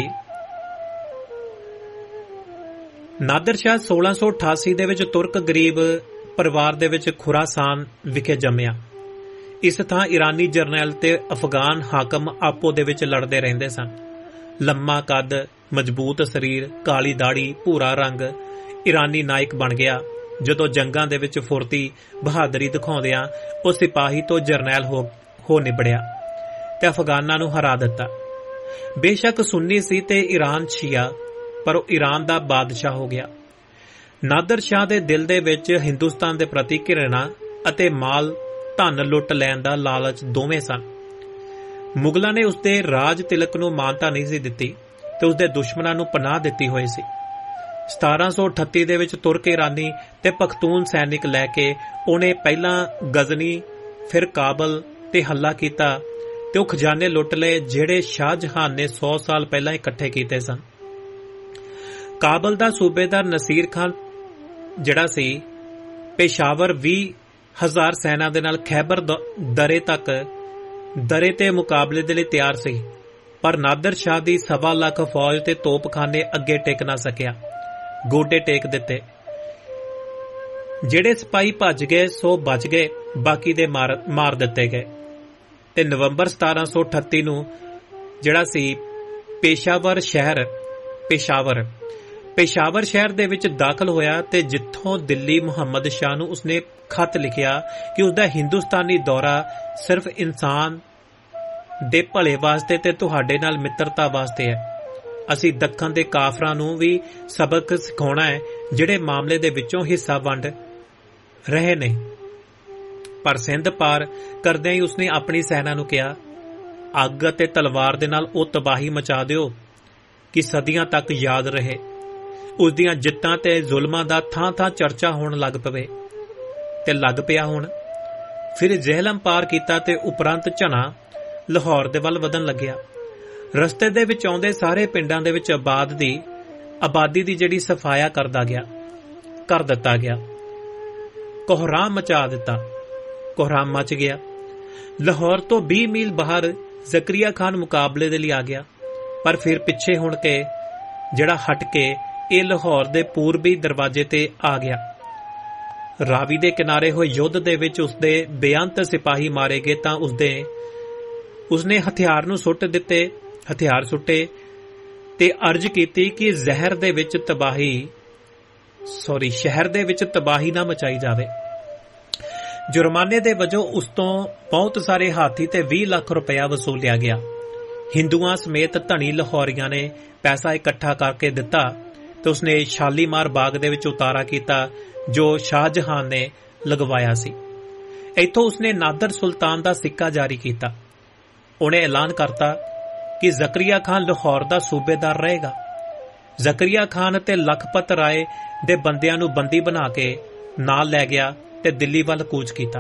ਨਾਦਰ ਸ਼ਾਹ ਸੋਲਾਂ ਸੌ ਅਠਾਸੀ ਦੇ ਵਿੱਚ ਤੁਰਕ ਗਰੀਬ ਪਰਿਵਾਰ ਦੇ ਵਿੱਚ ਖੁਰਾਸਾਨ ਵਿਖੇ ਜੰਮਿਆ। ਇਸ ਥਾਂ ਈਰਾਨੀ ਜਰਨੈਲ ਤੇ ਅਫਗਾਨ ਹਾਕਮ ਆਪੋ ਦੇ ਵਿੱਚ ਲੜਦੇ ਰਹਿੰਦੇ ਸਨ। ਲੰਮਾ ਕੱਦ, ਮਜ਼ਬੂਤ ਸਰੀਰ, ਕਾਲੀ ਦਾੜੀ, ਭੂਰਾ ਰੰਗ ਈਰਾਨੀ ਨਾਇਕ ਬਣ ਗਿਆ। ਜਦੋਂ ਜੰਗਾਂ ਦੇ ਵਿੱਚ ਫੁਰਤੀ ਬਹਾਦਰੀ ਦਿਖਾਉਂਦਿਆਂ ਉਹ ਸਿਪਾਹੀ ਤੋਂ ਜਰਨੈਲ ਹੋ ਹੋ ਨਿਬੜਿਆ ਤੇ ਅਫਗਾਨਾਂ ਨੂੰ ਹਰਾ ਦਿੱਤਾ। ਬੇਸ਼ੱਕ ਸੁੰਨੀ ਸੀ ਤੇ ਈਰਾਨ ਸ਼ੀਆ, ਪਰ ਉਹ ਈਰਾਨ ਦਾ ਬਾਦਸ਼ਾਹ ਹੋ ਗਿਆ। ਨਾਦਰ ਸ਼ਾਹ ਦੇ ਦਿਲ ਦੇ ਵਿੱਚ ਹਿੰਦੁਸਤਾਨ ਦੇ ਪ੍ਰਤੀ ਘਿਰਣਾ ਅਤੇ ਮਾਲ ਧਨ ਲੁੱਟ ਲੈਣ ਦਾ ਲਾਲਚ ਦੋਵੇਂ ਸਨ। ਮੁਗਲਾਂ ਨੇ ਉਸਦੇ ਰਾਜ ਤਿਲਕ ਨੂੰ ਮਾਨਤਾ ਨਹੀਂ ਸੀ ਦਿੱਤੀ ਤੇ ਉਸਦੇ ਦੁਸ਼ਮਣਾਂ ਨੂੰ ਪਨਾਹ ਦਿੱਤੀ ਹੋਈ ਸੀ। ਸਤਾਰਾਂ ਸੌ ਅਠੱਤੀ ਦੇ ਵਿੱਚ ਤੁਰਕ ਈਰਾਨੀ ਤੇ ਪਖਤੂਨ ਸੈਨਿਕ ਲੈ ਕੇ ਉਹਨੇ ਪਹਿਲਾਂ ਗਜ਼ਨੀ ਫਿਰ ਕਾਬਲ ਤੇ ਹੱਲਾ ਕੀਤਾ ਤੇ ਉਹ ਖਜ਼ਾਨੇ ਲੁੱਟ ਲਏ ਜਿਹੜੇ ਸ਼ਾਹਜਹਾਨ ਨੇ ਸੌ ਸਾਲ ਪਹਿਲਾਂ ਇਕੱਠੇ ਕੀਤੇ ਸਨ। ਕਾਬਲ ਦਾ ਸੂਬੇਦਾਰ ਨਸੀਰ ਖਾਨ ਜਿਹੜਾ ਸੀ ਪੇਸ਼ਾਵਰ ਵੀਹ ਹਜ਼ਾਰ ਸੈਨਾ ਦੇ ਨਾਲ ਖੈਬਰ ਦਰੇ ਤੱਕ ਦਰੇ ਤੇ ਮੁਕਾਬਲੇ ਦੇ ਲਈ ਤਿਆਰ ਸੀ, ਪਰ ਨਾਦਰ ਸ਼ਾਹ ਦੀ ਸਵਾ ਲੱਖ ਫੌਜ ਤੇ ਤੋਪਖਾਨੇ ਅੱਗੇ ਟਿਕ ਨਾ ਸਕਿਆ। ਗੋਡੇ ਟੇਕ ਦਿੱਤੇ। ਜਿਹੜੇ ਸਿਪਾਹੀ ਭੱਜ ਗਏ ਸੋ ਬਚ ਗਏ, ਬਾਕੀ ਦੇ ਮਾਰ ਮਾਰ ਦਿੱਤੇ ਗਏ ਤੇ ਨਵੰਬਰ ਸਤਾਰਾਂ ਸੌ ਅਠੱਤੀ ਨੂੰ ਜਿਹੜਾ ਸੀ ਪੇਸ਼ਾਵਰ ਸ਼ਹਿਰ ਪੇਸ਼ਾਵਰ ਪੇਸ਼ਾਵਰ ਸ਼ਹਿਰ ਦੇ ਵਿੱਚ ਦਾਖਲ ਹੋਇਆ ਤੇ ਜਿੱਥੋਂ ਦਿੱਲੀ ਮੁਹੰਮਦ ਸ਼ਾਹ ਨੂੰ ਉਸਨੇ ਖਤ ਲਿਖਿਆ ਕਿ ਉਸਦਾ ਹਿੰਦੁਸਤਾਨੀ ਦੌਰਾ ਸਿਰਫ ਇਨਸਾਨ ਦੇ ਭਲੇ ਵਾਸਤੇ ਤੇ ਤੁਹਾਡੇ ਨਾਲ ਮਿੱਤਰਤਾ ਵਾਸਤੇ ਹੈ। ਅਸੀਂ ਦੱਖਣ ਦੇ ਕਾਫਰਾਂ ਨੂੰ ਵੀ ਸਬਕ ਸਿਖਾਉਣਾ ਹੈ, ਜਿਹੜੇ ਮਾਮਲੇ ਦੇ ਵਿੱਚੋਂ ਹਿੱਸਾ ਵੰਡ ਰਹੇ ਨੇ। ਪਰ ਸਿੰਧ ਪਾਰ ਕਰਦਿਆਂ ਹੀ ਉਸਨੇ ਆਪਣੀ ਸੈਨਾ ਨੂੰ ਕਿਹਾ, ਅੱਗ ਅਤੇ ਤਲਵਾਰ ਦੇ ਨਾਲ ਉਹ ਤਬਾਹੀ ਮਚਾ ਦਿਓ ਕਿ ਸਦੀਆਂ ਤੱਕ ਯਾਦ ਰਹੇ। ਉਸ ਦੀਆਂ ਜਿੱਤਾਂ ਤੇ ਜ਼ੁਲਮਾਂ ਦਾ ਥਾਂ ਥਾਂ ਚਰਚਾ ਹੋਣ ਲੱਗ ਪਵੇ ਤੇ ਲੱਗ ਪਿਆ ਹੁਣ। ਫਿਰ ਜਹਿਲਮ ਪਾਰ ਕੀਤਾ ਤੇ ਉਪਰੰਤ ਝਨਾ ਲਾਹੌਰ ਦੇ ਵੱਲ ਵਧਣ ਲੱਗਿਆ। ਰਸਤੇ ਦੇ ਵਿੱਚ ਆਉਂਦੇ ਸਾਰੇ ਪਿੰਡਾਂ ਦੇ ਵਿੱਚ ਆਬਾਦ ਦੀ ਆਬਾਦੀ ਦੀ ਜਿਹੜੀ ਸਫਾਇਆ ਕਰਦਾ ਗਿਆ ਕਰ ਦਿੱਤਾ ਗਿਆ। ਕੋਹਰਾਮ ਮਚਾ ਦਿੱਤਾ ਕੋਹਰਾਮ ਮਚ ਗਿਆ। ਲਾਹੌਰ ਤੋਂ ਵੀਹ ਮੀਲ ਬਾਹਰ ਜ਼ਕਰੀਆ ਖਾਨ ਮੁਕਾਬਲੇ ਦੇ ਲਈ ਆ ਗਿਆ, ਪਰ ਫਿਰ ਪਿੱਛੇ ਹੁਣ ਕੇ ਜਿਹੜਾ ਹਟ ਕੇ ਇਹ ਲਾਹੌਰ ਦੇ ਪੂਰਬੀ ਦਰਵਾਜ਼ੇ ਤੇ ਆ ਗਿਆ। ਰਾਵੀ ਦੇ ਕਿਨਾਰੇ ਹੋਏ ਯੁੱਧ ਦੇ ਵਿੱਚ ਉਸਦੇ ਬੇਅੰਤ ਸਿਪਾਹੀ ਮਾਰੇ ਗਏ ਤਾਂ ਉਸਦੇ ਉਸਨੇ ਹਥਿਆਰ ਨੂੰ ਸੁੱਟ ਦਿੱਤੇ ਹਥਿਆਰ ਸੁੱਟੇ ਤੇ ਅਰਜ਼ ਕੀਤੀ ਕਿ ਜ਼ਹਿਰ ਦੇ ਵਿੱਚ ਤਬਾਹੀ ਸੌਰੀ ਸ਼ਹਿਰ ਦੇ ਵਿੱਚ ਤਬਾਹੀ ਨਾ ਮਚਾਈ ਜਾਵੇ। ਜੁਰਮਾਨੇ ਦੇ ਵਜੋਂ ਉਸ ਤੋਂ ਬਹੁਤ ਸਾਰੇ ਹਾਥੀ ਤੇ ਵੀਹ ਲੱਖ ਰੁਪਇਆ ਵਸੂਲਿਆ ਗਿਆ। ਹਿੰਦੂਆਂ ਸਮੇਤ ਧਨੀ ਲਾਹੌਰੀਆਂ ਨੇ ਪੈਸਾ ਇਕੱਠਾ ਕਰਕੇ ਦਿੱਤਾ ਤੇ ਉਸਨੇ ਸ਼ਾਲੀਮਾਰ ਬਾਗ ਦੇ ਵਿੱਚ ਉਤਾਰਾ ਕੀਤਾ ਜੋ ਸ਼ਾਹਜਹਾਨ ਨੇ ਲਗਵਾਇਆ ਸੀ। ਇੱਥੋਂ ਉਸਨੇ ਨਾਦਰ ਸੁਲਤਾਨ ਦਾ ਸਿੱਕਾ ਜਾਰੀ ਕੀਤਾ। ਉਹਨੇ ਐਲਾਨ ਕਰਤਾ ਕਿ ਜ਼ਕਰੀਆ ਖਾਨ ਲਾਹੌਰ ਦਾ ਸੂਬੇਦਾਰ ਰਹੇਗਾ। ਜ਼ਕਰੀਆ ਖਾਨ ਤੇ ਲਖਪਤ ਰਾਏ ਦੇ ਬੰਦਿਆਂ ਨੂੰ ਬੰਦੀ ਬਣਾ ਕੇ ਨਾਲ ਲੈ ਗਿਆ ਤੇ ਦਿੱਲੀ ਵੱਲ ਕੂਚ ਕੀਤਾ।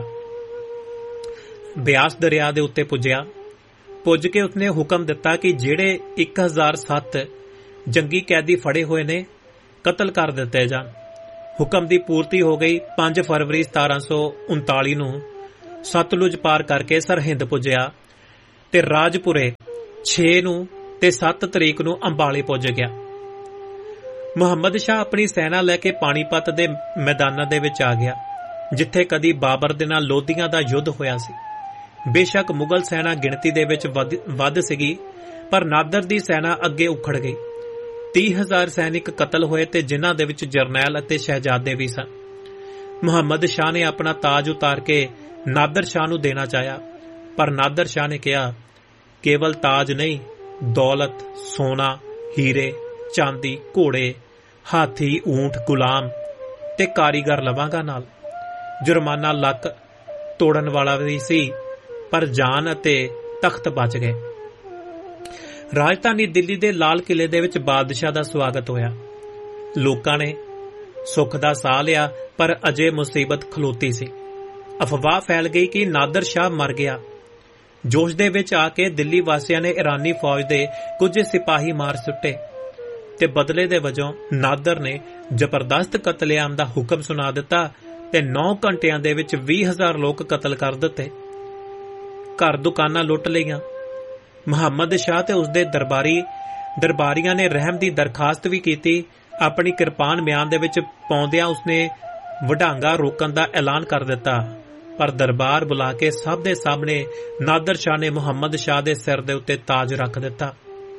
ਬਿਆਸ ਦਰਿਆ ਦੇ ਉੱਤੇ ਪੁੱਜਿਆ। ਪੁੱਜ ਕੇ ਉਸਨੇ ਹੁਕਮ ਦਿੱਤਾ ਕਿ ਜਿਹੜੇ ਇੱਕ ਹਜ਼ਾਰ ਸੱਤ ਜੰਗੀ ਕੈਦੀ ਫੜੇ ਹੋਏ ਨੇ ਕਤਲ ਕਰ ਦਿੱਤੇ ਜਾਣ। ਹੁਕਮ ਦੀ ਪੂਰਤੀ ਹੋ ਗਈ। ਪੰਜ ਫਰਵਰੀ ਸਤਾਰਾਂ ਸੌ ਉਨਤਾਲੀ ਨੂੰ ਸਤਲੁਜ ਪਾਰ ਕਰਕੇ ਸਰਹਿੰਦ ਪੁੱਜਿਆ ਤੇ ਰਾਜਪੁਰੇ ਛੇ ਨੂੰ ਤੇ ਸੱਤ ਤਰੀਕ ਨੂੰ ਅੰਬਾਲੇ ਪੁੱਜ ਗਿਆ। ਮੁਹੰਮਦ ਸ਼ਾਹ ਆਪਣੀ ਸੈਨਾ ਲੈ ਕੇ ਪਾਣੀਪਤ ਦੇ ਮੈਦਾਨਾਂ ਦੇ ਵਿੱਚ ਆ ਗਿਆ, ਜਿੱਥੇ ਕਦੀ ਬਾਬਰ ਦੇ ਨਾਲ ਲੋਧੀਆਂ ਦਾ ਯੁੱਧ ਹੋਇਆ ਸੀ। ਬੇਸ਼ੱਕ ਮੁਗਲ ਸੈਨਾ ਗਿਣਤੀ ਦੇ ਵਿੱਚ ਵੱਧ ਸੀਗੀ, ਪਰ ਨਾਦਰ ਦੀ ਸੈਨਾ ਅੱਗੇ ਉਖੜ ਗਈ। ਤੀਹ ਹਜ਼ਾਰ ਸੈਨਿਕ ਕਤਲ ਹੋਏ ਤੇ ਜਿਨ੍ਹਾਂ ਦੇ ਵਿੱਚ ਜਰਨੈਲ ਅਤੇ ਸ਼ਹਿਜ਼ਾਦੇ ਵੀ ਸਨ। ਮੁਹੰਮਦ ਸ਼ਾਹ ਨੇ ਆਪਣਾ ਤਾਜ ਉਤਾਰ ਕੇ ਨਾਦਰ ਸ਼ਾਹ ਨੂੰ ਦੇਣਾ ਚਾਹਿਆ, ਪਰ ਨਾਦਰ ਸ਼ਾਹ ਨੇ ਕਿਹਾ, ਕੇਵਲ ਤਾਜ ਨਹੀਂ, ਦੌਲਤ, ਸੋਨਾ, ਹੀਰੇ, ਚਾਂਦੀ, ਘੋੜੇ, ਹਾਥੀ, ਊਂਠ, ਗੁਲਾਮ ਤੇ ਕਾਰੀਗਰ ਲਵਾਂਗਾ ਨਾਲ। ਜੁਰਮਾਨਾ ਲੱਕ ਤੋੜਨ ਵਾਲਾ ਵੀ ਸੀ, ਪਰ ਜਾਨ ਅਤੇ ਤਖਤ ਬਚ ਗਏ। ਰਾਜਧਾਨੀ ਦਿੱਲੀ ਦੇ ਲਾਲ ਕਿਲੇ ਦੇ ਵਿੱਚ ਬਾਦਸ਼ਾਹ ਦਾ ਸਵਾਗਤ ਹੋਇਆ। ਲੋਕਾਂ ਨੇ ਸੁੱਖ ਦਾ ਸਾਹ ਲਿਆ, ਪਰ ਅਜੇ ਮੁਸੀਬਤ ਖਲੋਤੀ ਸੀ। ਅਫਵਾਹ ਫੈਲ ਗਈ ਕਿ ਨਾਦਰ ਸ਼ਾਹ ਮਰ ਗਿਆ। ਜੋਸ਼ ਦੇ ਵਿੱਚ ਆ ਕੇ ਦਿੱਲੀ ਵਾਸੀਆਂ ਨੇ ਇਰਾਨੀ ਫੌਜ ਦੇ ਕੁਝ ਸਿਪਾਹੀ ਮਾਰ ਸੁੱਟੇ ਤੇ ਬਦਲੇ ਦੇ ਵਜੋਂ ਨਾਦਰ ਨੇ ਜ਼ਬਰਦਸਤ ਕਤਲੇਆਮ ਦਾ ਹੁਕਮ ਸੁਣਾ ਦਿੱਤਾ ਤੇ ਨੌ ਘੰਟਿਆਂ ਦੇ ਵਿੱਚ ਵੀਹ ਹਜ਼ਾਰ ਲੋਕ ਕਤਲ ਕਰ ਦਿੱਤੇ। ਘਰ ਦੁਕਾਨਾਂ ਲੁੱਟ ਲਈਆਂ। ਮੁਹੰਮਦ ਸ਼ਾਹ ਤੇ ਉਸਦੇ ਦਰਬਾਰੀ ਦਰਬਾਰੀਆਂ ਨੇ ਰਹਿਮ ਦੀ ਦਰਖਾਸਤ ਵੀ ਕੀਤੀ। ਆਪਣੀ ਕਿਰਪਾਨ ਮਿਆਨ ਦੇ ਵਿੱਚ ਪਾਉਂਦਿਆਂ ਉਸਨੇ ਵਡਾਂਗਾ ਰੋਕਣ ਦਾ ਐਲਾਨ ਕਰ ਦਿੱਤਾ, ਪਰ ਦਰਬਾਰ ਬੁਲਾ ਕੇ ਸਭ ਦੇ ਸਾਹਮਣੇ ਨਾਦਰ ਸ਼ਾਹ ਨੇ ਮੁਹੰਮਦ ਸ਼ਾਹ ਦੇ ਸਿਰ ਦੇ ਉੱਤੇ ਤਾਜ ਰੱਖ ਦਿੱਤਾ।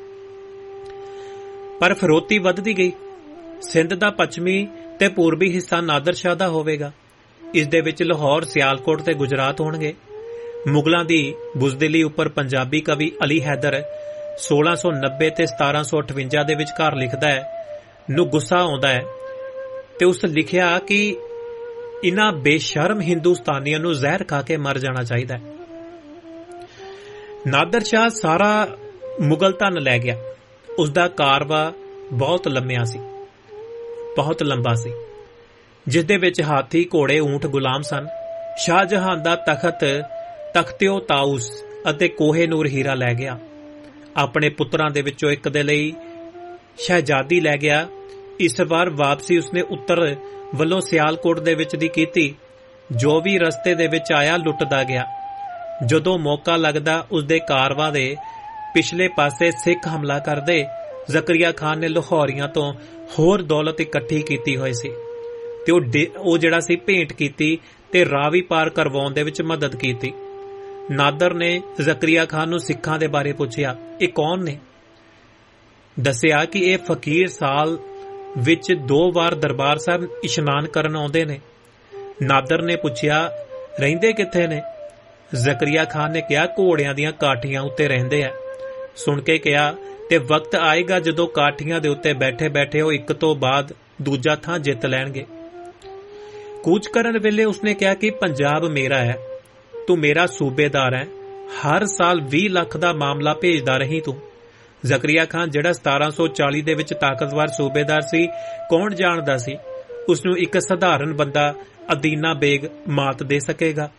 ਪਰ ਫਿਰੌਤੀ ਵੱਧਦੀ ਗਈ। ਸਿੰਧ ਦਾ ਪੱਛਮੀ ਤੇ ਪੂਰਬੀ ਹਿੱਸਾ ਨਾਦਰ ਸ਼ਾਹ ਦਾ ਹੋਵੇਗਾ। ਇਸ ਦੇ ਵਿੱਚ ਲਾਹੌਰ, ਸਿਆਲਕੋਟ ਤੇ ਗੁਜਰਾਤ ਹੋਣਗੇ। ਮੁਗਲਾਂ ਦੀ ਬੁਜ਼ਦਿਲੀ ਉੱਪਰ ਪੰਜਾਬੀ ਕਵੀ ਅਲੀ ਹੈਦਰ ਸੋਲਾਂ ਸੌ ਨੱਬੇ ਤੇ ਸਤਾਰਾਂ ਸੌ ਅਠਵੰਜਾ ਦੇ ਵਿਚਕਾਰ ਲਿਖਦਾ ਹੈ, ਨੂੰ ਗੁੱਸਾ ਆਉਂਦਾ ਹੈ ਤੇ ਉਸ ਲਿਖਿਆ ਕਿ ਇਨ੍ਹਾਂ ਬੇਸ਼ਰਮ ਹਿੰਦੁਸਤਾਨੀਆਂ ਨੂੰ ਜ਼ਹਿਰ ਖਾ ਕੇ ਮਰ ਜਾਣਾ ਚਾਹੀਦਾ ਹੈ। ਨਾਦਰ ਸ਼ਾਹ ਸਾਰਾ ਮੁਗਲ ਧਨ ਲੈ ਗਿਆ। ਉਸ ਦਾ ਕਾਰਵਾ ਬਹੁਤ ਲੰਮਿਆ ਸੀ, ਬਹੁਤ ਲੰਬਾ ਸੀ, ਜਿਸ ਦੇ ਵਿੱਚ ਹਾਥੀ, ਘੋੜੇ, ਊਂਠ, ਗੁਲਾਮ ਸਨ। ਸ਼ਾਹਜਹਾਨ ਦਾ ਤਖਤ ਤਖਤਿਓ ਤਾਊਸ ਅਤੇ ਕੋਹੇ ਨੂਰ ਹੀਰਾ ਲੈ ਗਿਆ। ਆਪਣੇ ਪੁੱਤਰਾਂ ਦੇ ਵਿੱਚੋਂ ਇੱਕ ਦੇ ਲਈ ਸ਼ਹਿਜ਼ਾਦੀ ਲੈ ਗਿਆ। ਇਸ ਵਾਰ ਵਾਪਸੀ ਉਸਨੇ ਉੱਤਰ ਵੱਲੋਂ ਸਿਆਲਕੋਟ ਦੇ ਵਿੱਚ ਦੀ ਕੀਤੀ। ਜੋ ਵੀ ਰਸਤੇ ਦੇ ਵਿੱਚ ਆਇਆ ਲੁੱਟਦਾ ਗਿਆ। ਜਦੋਂ ਮੌਕਾ ਲੱਗਦਾ ਉਸਦੇ ਕਾਰਵਾ ਦੇ ਪਿਛਲੇ ਪਾਸੇ ਸਿੱਖ ਹਮਲਾ ਕਰਦੇ। ਜ਼ਕਰੀਆ ਖਾਨ ਨੇ ਲਾਹੌਰੀਆਂ ਤੋਂ ਹੋਰ ਦੌਲਤ ਇਕੱਠੀ ਕੀਤੀ ਹੋਈ ਸੀ ਤੇ ਉਹ ਉਹ ਜਿਹੜਾ ਸੀ ਭੇਂਟ ਕੀਤੀ ਤੇ ਰਾਵੀ ਪਾਰ ਕਰਵਾਉਣ ਦੇ ਵਿੱਚ ਮਦਦ ਕੀਤੀ। ਨਾਦਰ ਨੇ ਜ਼ਕਰੀਆ ਖਾਨ ਨੂੰ ਸਿੱਖਾਂ ਦੇ ਬਾਰੇ ਪੁੱਛਿਆ, ਇਹ ਕੌਣ ਨੇ? ਦੱਸਿਆ ਕਿ ਇਹ ਫਕੀਰ ਸਾਲ ਵਿੱਚ ਦੋ ਵਾਰ ਦਰਬਾਰ ਸਾਹਿਬ ਇਸ਼ਨਾਨ ਕਰਨ ਆਉਂਦੇ ਨੇ। ਨਾਦਰ ਨੇ ਪੁੱਛਿਆ, ਰਹਿੰਦੇ ਕਿੱਥੇ ਨੇ? ਜ਼ਕਰੀਆ ਖਾਨ ਨੇ ਕਿਹਾ, ਘੋੜਿਆਂ ਦੀਆਂ ਕਾਠੀਆਂ ਉੱਤੇ ਰਹਿੰਦੇ ਆ। ਸੁਣ ਕੇ ਕਿਹਾ, ਤੇ ਵਕਤ ਆਏਗਾ ਜਦੋਂ ਕਾਠੀਆਂ ਦੇ ਉੱਤੇ ਬੈਠੇ ਬੈਠੇ ਉਹ ਇੱਕ ਤੋਂ ਬਾਅਦ ਦੂਜਾ ਥਾਂ ਜਿੱਤ ਲੈਣਗੇ। ਕੂਚ ਕਰਨ ਵੇਲੇ ਉਸਨੇ ਕਿਹਾ ਕਿ ਪੰਜਾਬ ਮੇਰਾ ਹੈ, ਤੂੰ ਮੇਰਾ ਸੂਬੇਦਾਰ ਹੈ, ਹਰ ਸਾਲ ਵੀਹ ਲੱਖ ਦਾ ਮਾਮਲਾ ਭੇਜਦਾ ਰਹੀ ਤੂੰ। ਜ਼ਕਰੀਆ ਖਾਨ ਜਿਹੜਾ ਸਤਾਰਾਂ ਸੌ ਚਾਲੀ ਦੇ ਵਿੱਚ ਤਾਕਤਵਰ ਸੂਬੇਦਾਰ ਸੀ, ਕੌਣ ਜਾਣਦਾ ਸੀ ਉਸ ਨੂੰ ਇੱਕ ਸਧਾਰਨ ਬੰਦਾ ਅਦੀਨਾ ਬੇਗ ਮਾਤ ਦੇ ਸਕੇਗਾ।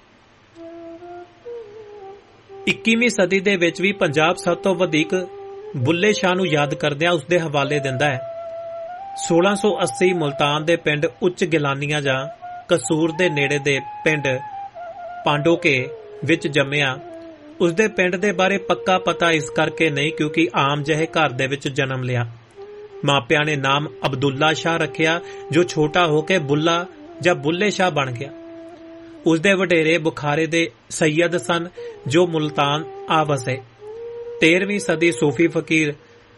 ਇੱਕੀਵੀਂ ਸਦੀ ਦੇ ਵਿੱਚ ਵੀ ਪੰਜਾਬ ਸਭ ਤੋਂ ਵਧੇਕ ਬੁੱਲੇ ਸ਼ਾਹ ਨੂੰ ਯਾਦ ਕਰਦਿਆਂ ਉਸਦੇ ਹਵਾਲੇ ਦਿੰਦਾ ਹੈ। ਸੋਲਾਂ ਸੌ ਅੱਸੀ ਮੁਲਤਾਨ ਦੇ ਪਿੰਡ ਉੱਚ ਗਿਲਾਨੀਆਂ ਜਾਂ ਕਸੂਰ ਦੇ ਨੇੜੇ ਦੇ ਪਿੰਡ ਪਾਂਡੋਕੇ ਵਿੱਚ ਜੰਮਿਆ। ਉਸਦੇ ਪਿੰਡ ਦੇ ਬਾਰੇ ਪੱਕਾ ਪਤਾ ਇਸ ਕਰਕੇ ਨਹੀਂ ਕਿਉਂਕਿ ਆਮ ਜਿਹੇ ਘਰ ਦੇ ਵਿੱਚ ਜਨਮ ਲਿਆ। ਮਾਪਿਆਂ ਨੇ ਨਾਮ ਅਬਦੁੱਲਾ ਸ਼ਾਹ ਰੱਖਿਆ, ਜੋ ਛੋਟਾ ਹੋ ਕੇ ਬੁੱਲਾ ਜਾਂ ਬੁੱਲੇ ਸ਼ਾਹ ਬਣ ਗਿਆ। ਉਸਦੇ ਵਡੇਰੇ ਬੁਖਾਰੇ ਦੇ ਸੈਯਦ ਸਨ, ਜੋ ਮੁਲਤਾਨ ਆ ਵਸੇ। ਤੇਰਵੀਂ ਸਦੀ ਸੂਫੀ ਫਕੀਰ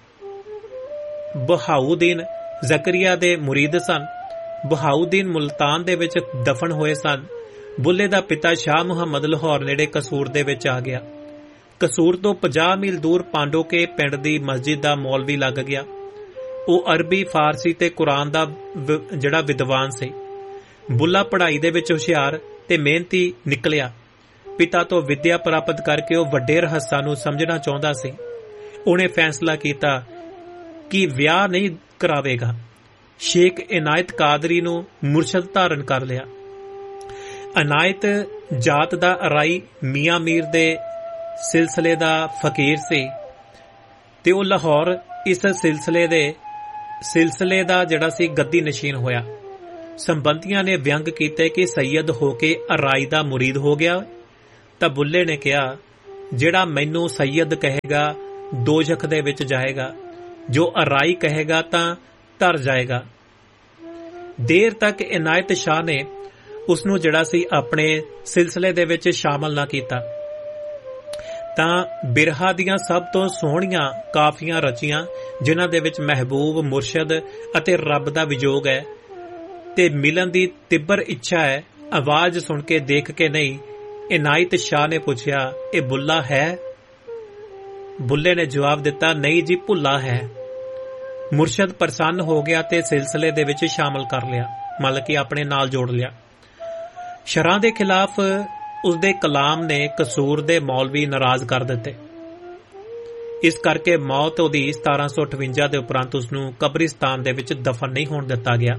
ਬਹਾਉਦੀਨ ਜ਼ਕਰੀਆ ਦੇ ਮੁਰੀਦ ਸਨ। ਬਹਾਉਦੀਨ ਮੁਲਤਾਨ ਦੇ ਵਿੱਚ ਦਫਨ ਹੋਏ ਸਨ। ਬੁੱਲੇ ਦਾ ਪਿਤਾ ਸ਼ਾਹ ਮੁਹੰਮਦ ਲਾਹੌਰ ਨੇੜੇ ਕਸੂਰ ਦੇ ਵਿੱਚ ਆ ਗਿਆ। ਕਸੂਰ ਤੋਂ ਪੰਜਾਹ ਮੀਲ ਦੂਰ ਪਾਂਡੋਕੇ ਪਿੰਡ ਦੀ ਮਸਜਿਦ ਦਾ ਮੌਲਵੀ ਲੱਗ ਗਿਆ। ਉਹ ਅਰਬੀ, ਫਾਰਸੀ ਤੇ ਕੁਰਾਨ ਦਾ ਜਿਹੜਾ ਵਿਦਵਾਨ ਸੀ। ਬੁੱਲਾ ਪੜ੍ਹਾਈ ਦੇ ਵਿੱਚ ਹੁਸ਼ਿਆਰ ਤੇ ਮਿਹਨਤੀ ਨਿਕਲਿਆ। ਪਿਤਾ ਤੋਂ ਵਿੱਦਿਆ ਪ੍ਰਾਪਤ ਕਰਕੇ ਉਹ ਵੱਡੇ ਰਹੱਸਾਂ ਨੂੰ ਸਮਝਣਾ ਚਾਹੁੰਦਾ ਸੀ। ਉਹਨੇ ਫੈਸਲਾ ਕੀਤਾ ਕਿ ਵਿਆਹ ਨਹੀਂ ਕਰਾਵੇਗਾ। ਸ਼ੇਖ ਇਨਾਇਤ ਕਾਦਰੀ ਨੂੰ ਮੁਰਸ਼ਦ ਧਾਰਨ ਕਰ ਲਿਆ। ਇਨਾਇਤ ਜਾਤ ਦਾ ਅਰਾਈ ਮੀਆਂ ਮੀਰ ਦੇ ਸਿਲਸਿਲੇ ਦਾ ਫਕੀਰ ਸੀ ਤੇ ਉਹ ਲਾਹੌਰ ਇਸ ਸਿਲਸਿਲੇ ਦੇ ਸਿਲਸਿਲੇ ਦਾ ਜਿਹੜਾ ਸੀ ਗੱਦੀ ਨਸ਼ੀਨ ਹੋਇਆ। ਸੰਬੰਧੀਆਂ ਨੇ ਵਿਅੰਗ ਕੀਤੇ ਕਿ ਸੈਯਦ ਹੋ ਕੇ ਅਰਾਈ ਦਾ ਮੁਰੀਦ ਹੋ ਗਿਆ। ਤਾਂ ਬੁੱਲੇ ਨੇ ਕਿਹਾ, ਜਿਹੜਾ ਮੈਨੂੰ ਸੈਯਦ ਕਹੇਗਾ ਦੋਜ਼ਖ ਦੇ ਵਿੱਚ ਜਾਏਗਾ, ਜੋ ਅਰਾਈ ਕਹੇਗਾ ਤਾਂ ਧਰ ਜਾਏਗਾ। ਦੇਰ ਤੱਕ ਇਨਾਇਤ ਸ਼ਾਹ ਨੇ ਉਸ ਨੂੰ ਜਿਹੜਾ ਸੀ ਆਪਣੇ ਸਿਲਸਿਲੇ ਦੇ ਵਿੱਚ ਸ਼ਾਮਲ ਨਾ ਕੀਤਾ। ਤਾਂ ਬਿਰਹਾ ਦੀਆਂ ਸਭ ਤੋਂ ਸੋਹਣੀਆਂ ਕਾਫੀਆਂ ਰਚੀਆਂ, ਜਿਨ੍ਹਾਂ ਦੇ ਵਿੱਚ ਮਹਿਬੂਬ, ਮੁਰਸ਼ਦ ਅਤੇ ਰੱਬ ਦਾ ਵਿਜੋਗ ਹੈ ਤੇ ਮਿਲਣ ਦੀ ਤਿੱਬਰ ਇੱਛਾ ਹੈ। ਆਵਾਜ਼ ਸੁਣ ਕੇ ਦੇਖ ਕੇ ਨਹੀਂ। ਇਨਾਇਤ ਸ਼ਾਹ ਨੇ ਪੁੱਛਿਆ, ਇਹ ਬੁੱਲਾ ਹੈ? ਬੁੱਲੇ ਨੇ ਜਵਾਬ ਦਿੱਤਾ, ਨਹੀਂ ਜੀ, ਭੁੱਲਾ ਹੈ। ਮੁਰਸ਼ਦ ਪ੍ਰਸੰਨ ਹੋ ਗਿਆ ਤੇ ਸਿਲਸਿਲੇ ਦੇ ਵਿੱਚ ਸ਼ਾਮਲ ਕਰ ਲਿਆ, ਮਤਲਬ ਕਿ ਆਪਣੇ ਨਾਲ ਜੋੜ ਲਿਆ। ਸ਼ਰਾਂ ਦੇ ਖਿਲਾਫ ਉਸਦੇ ਕਲਾਮ ਨੇ ਕਸੂਰ ਦੇ ਮੌਲਵੀ ਨਾਰਾਜ਼ ਕਰ ਦਿੱਤੇ। ਇਸ ਕਰਕੇ ਮੌਤ ਉਹਦੀ ਸਤਾਰਾਂ ਸੌ ਅਠਵੰਜਾ ਦੇ ਉਪਰੰਤ ਉਸਨੂੰ ਕਬਰਿਸਤਾਨ ਦੇ ਵਿੱਚ ਦਫਨ ਨਹੀਂ ਹੋਣ ਦਿੱਤਾ ਗਿਆ।